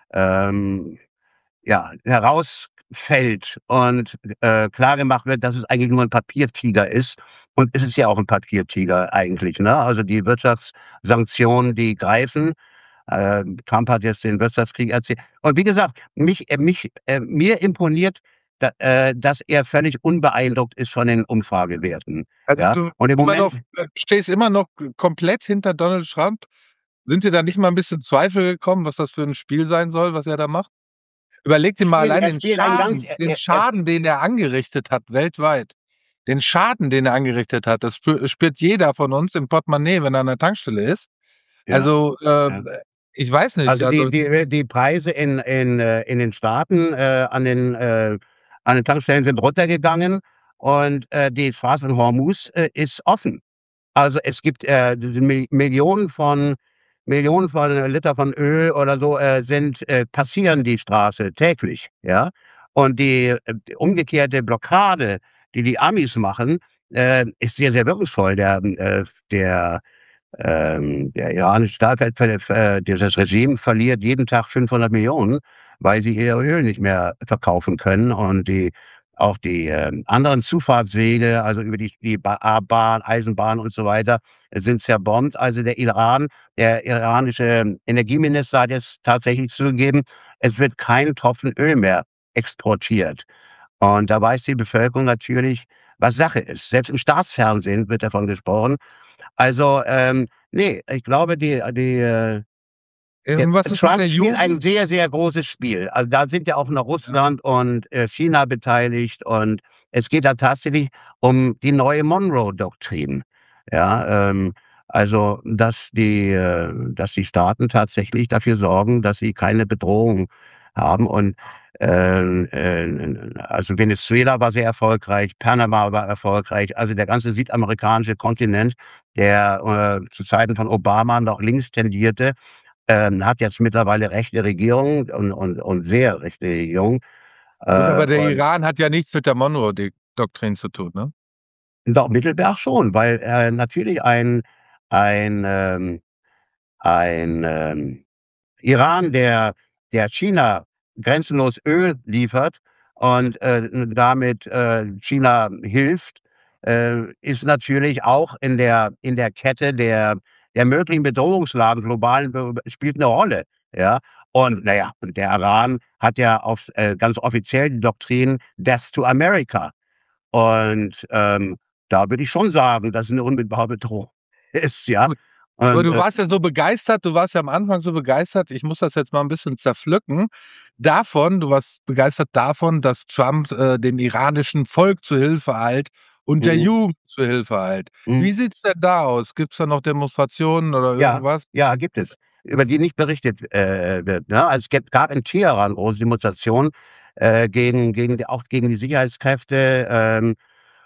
[SPEAKER 8] ähm, ja, herausfällt und, äh, klargemacht wird, dass es eigentlich nur 'n Papiertiger ist. Und es ist ja auch 'n Papiertiger eigentlich, ne? Also, die Wirtschaftssanktionen, die greifen. Ähm, Trump hat jetzt den Wirtschaftskrieg erzählt. Und wie gesagt, mich äh, mich äh, mir imponiert, da äh, dass er völlig unbeeindruckt ist von den Umfragewerten,
[SPEAKER 7] Also,
[SPEAKER 8] ja?
[SPEAKER 7] du
[SPEAKER 8] Und im
[SPEAKER 7] immer noch
[SPEAKER 8] Moment
[SPEAKER 7] äh, stehst immer noch g komplett hinter Donald Trump? Sind dir da nicht mal 'n bisschen Zweifel gekommen, was das für 'n Spiel sein soll, was er da macht? Überleg dir
[SPEAKER 8] er
[SPEAKER 7] mal
[SPEAKER 8] spielt
[SPEAKER 7] allein
[SPEAKER 8] er
[SPEAKER 7] den
[SPEAKER 8] spielt ein ganz
[SPEAKER 7] Schaden
[SPEAKER 8] er
[SPEAKER 7] den
[SPEAKER 8] er er
[SPEAKER 7] Schaden, den er angerichtet hat weltweit. Den Schaden, den er angerichtet hat, das spü spürt jeder von uns im Portemonnaie, wenn er an der Tankstelle ist.
[SPEAKER 8] Ja,
[SPEAKER 7] Also,
[SPEAKER 8] ja.
[SPEAKER 7] ähm, ich weiß nicht,
[SPEAKER 8] Also, die
[SPEAKER 7] also
[SPEAKER 8] die die Preise in in äh, in den Staaten, äh, an den äh, an den Tankstellen sind runtergegangen und, äh, die Straße in Hormuz, äh, ist offen. Also, es gibt, äh, diese Mi Millionen von Millionen von Liter von Öl oder so, äh, sind äh, passieren die Straße täglich, ja? Und die, äh, umgekehrte Blockade, die die Amis machen, äh, ist sehr, sehr wirkungsvoll. Der, äh, der ähm, der iranische Staat hat ver ver dieses Regime verliert jeden Tag fünfhundert Millionen, weil sie ihr Öl nicht mehr verkaufen können und die auch die, ähm, anderen Zufahrtswege, also über die die Ba A Bahn, Eisenbahn und so weiter, sind zerbombt. Also, der Iran der iranische Energieminister hat jetzt tatsächlich zugegeben, es wird kein Tropfen Öl mehr exportiert. Und da weiß die Bevölkerung natürlich, was Sache ist. Selbst im Staatsfernsehen wird davon gesprochen. Also, ähm, ne, ich glaube, die die, äh
[SPEAKER 7] Äh,
[SPEAKER 8] der
[SPEAKER 7] und was ist mit
[SPEAKER 8] Trump
[SPEAKER 7] der
[SPEAKER 8] spielt ein
[SPEAKER 7] Jugend?
[SPEAKER 8] sehr, sehr großes Spiel. Also, da sind ja auch noch
[SPEAKER 7] Ja.
[SPEAKER 8] Russland und, äh, China beteiligt und es geht da tatsächlich um die neue Monroe-Doktrin. Ja, ähm, also, dass die äh, dass die Staaten tatsächlich dafür sorgen, dass sie keine Bedrohung haben und, ähm, äh, also, Venezuela war sehr erfolgreich, Panama war erfolgreich, also, der ganze südamerikanische Kontinent, der, äh, zu Zeiten von Obama noch links tendierte, ähm, hat jetzt mittlerweile rechte Regierungen und und und sehr rechte Regierungen,
[SPEAKER 7] Gut,
[SPEAKER 8] äh,
[SPEAKER 7] aber der
[SPEAKER 8] und
[SPEAKER 7] Iran hat ja nichts mit der Monroe-D Doktrin zu tun, ne?
[SPEAKER 8] Doch, Mittelbar schon, weil, äh, natürlich ein ein, ähm ein, ähm, Iran, der der China grenzenlos Öl liefert und, äh, damit, äh, China hilft, äh, ist natürlich auch in der in der Kette der der möglichen Bedrohungslagen globalen be spielt 'ne Rolle, ja? Und na ja, und der Iran hat ja auf äh, ganz offiziell die Doktrin „Death to America“. Und, ähm, da würde ich schon sagen, dass es 'ne unmittelbare Bedrohung ist, ja?
[SPEAKER 7] Gut. Aber
[SPEAKER 8] Und,
[SPEAKER 7] du
[SPEAKER 8] äh
[SPEAKER 7] warst ja so begeistert du warst ja am Anfang so begeistert, ich muss das jetzt mal 'n bisschen zerpflücken, davon du warst begeistert davon, dass Trump, äh, dem iranischen Volk zur Hilfe eilt und der
[SPEAKER 8] Mhm.
[SPEAKER 7] Jugend zur Hilfe eilt.
[SPEAKER 8] Mhm.
[SPEAKER 7] Wie sieht's denn da aus? Gibt's da noch Demonstrationen oder
[SPEAKER 8] Ja,
[SPEAKER 7] irgendwas?
[SPEAKER 8] ja, gibt es, über die nicht berichtet, äh, wird, ne? Also, es gibt gab in Teheran große Demonstrationen, äh, gegen gegen die auch gegen die Sicherheitskräfte, ähm,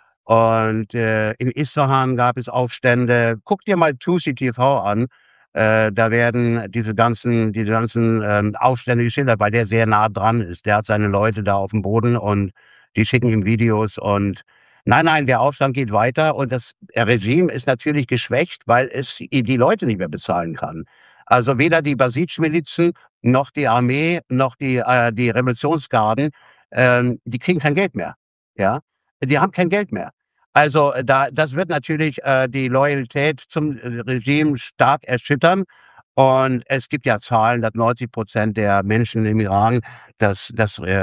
[SPEAKER 8] und, äh, in Isfahan gab es Aufstände. Guck dir mal Tusi TV an, äh, da werden diese ganzen diese ganzen, ähm, Aufstände geschildert, weil der sehr nah dran ist. Der hat seine Leute da aufm Boden und die schicken ihm Videos und, Nein, nein, der Aufstand geht weiter und das Regime ist natürlich geschwächt, weil es die Leute nicht mehr bezahlen kann. Also weder die Basij-Milizen noch die Armee noch die, äh, die Revolutionsgarden, ähm, die kriegen kein Geld mehr. Ja, die haben kein Geld mehr. Also da, das wird natürlich äh, die Loyalität zum Regime stark erschüttern. Und es gibt ja Zahlen, dass neunzig Prozent der Menschen im Iran das, das äh,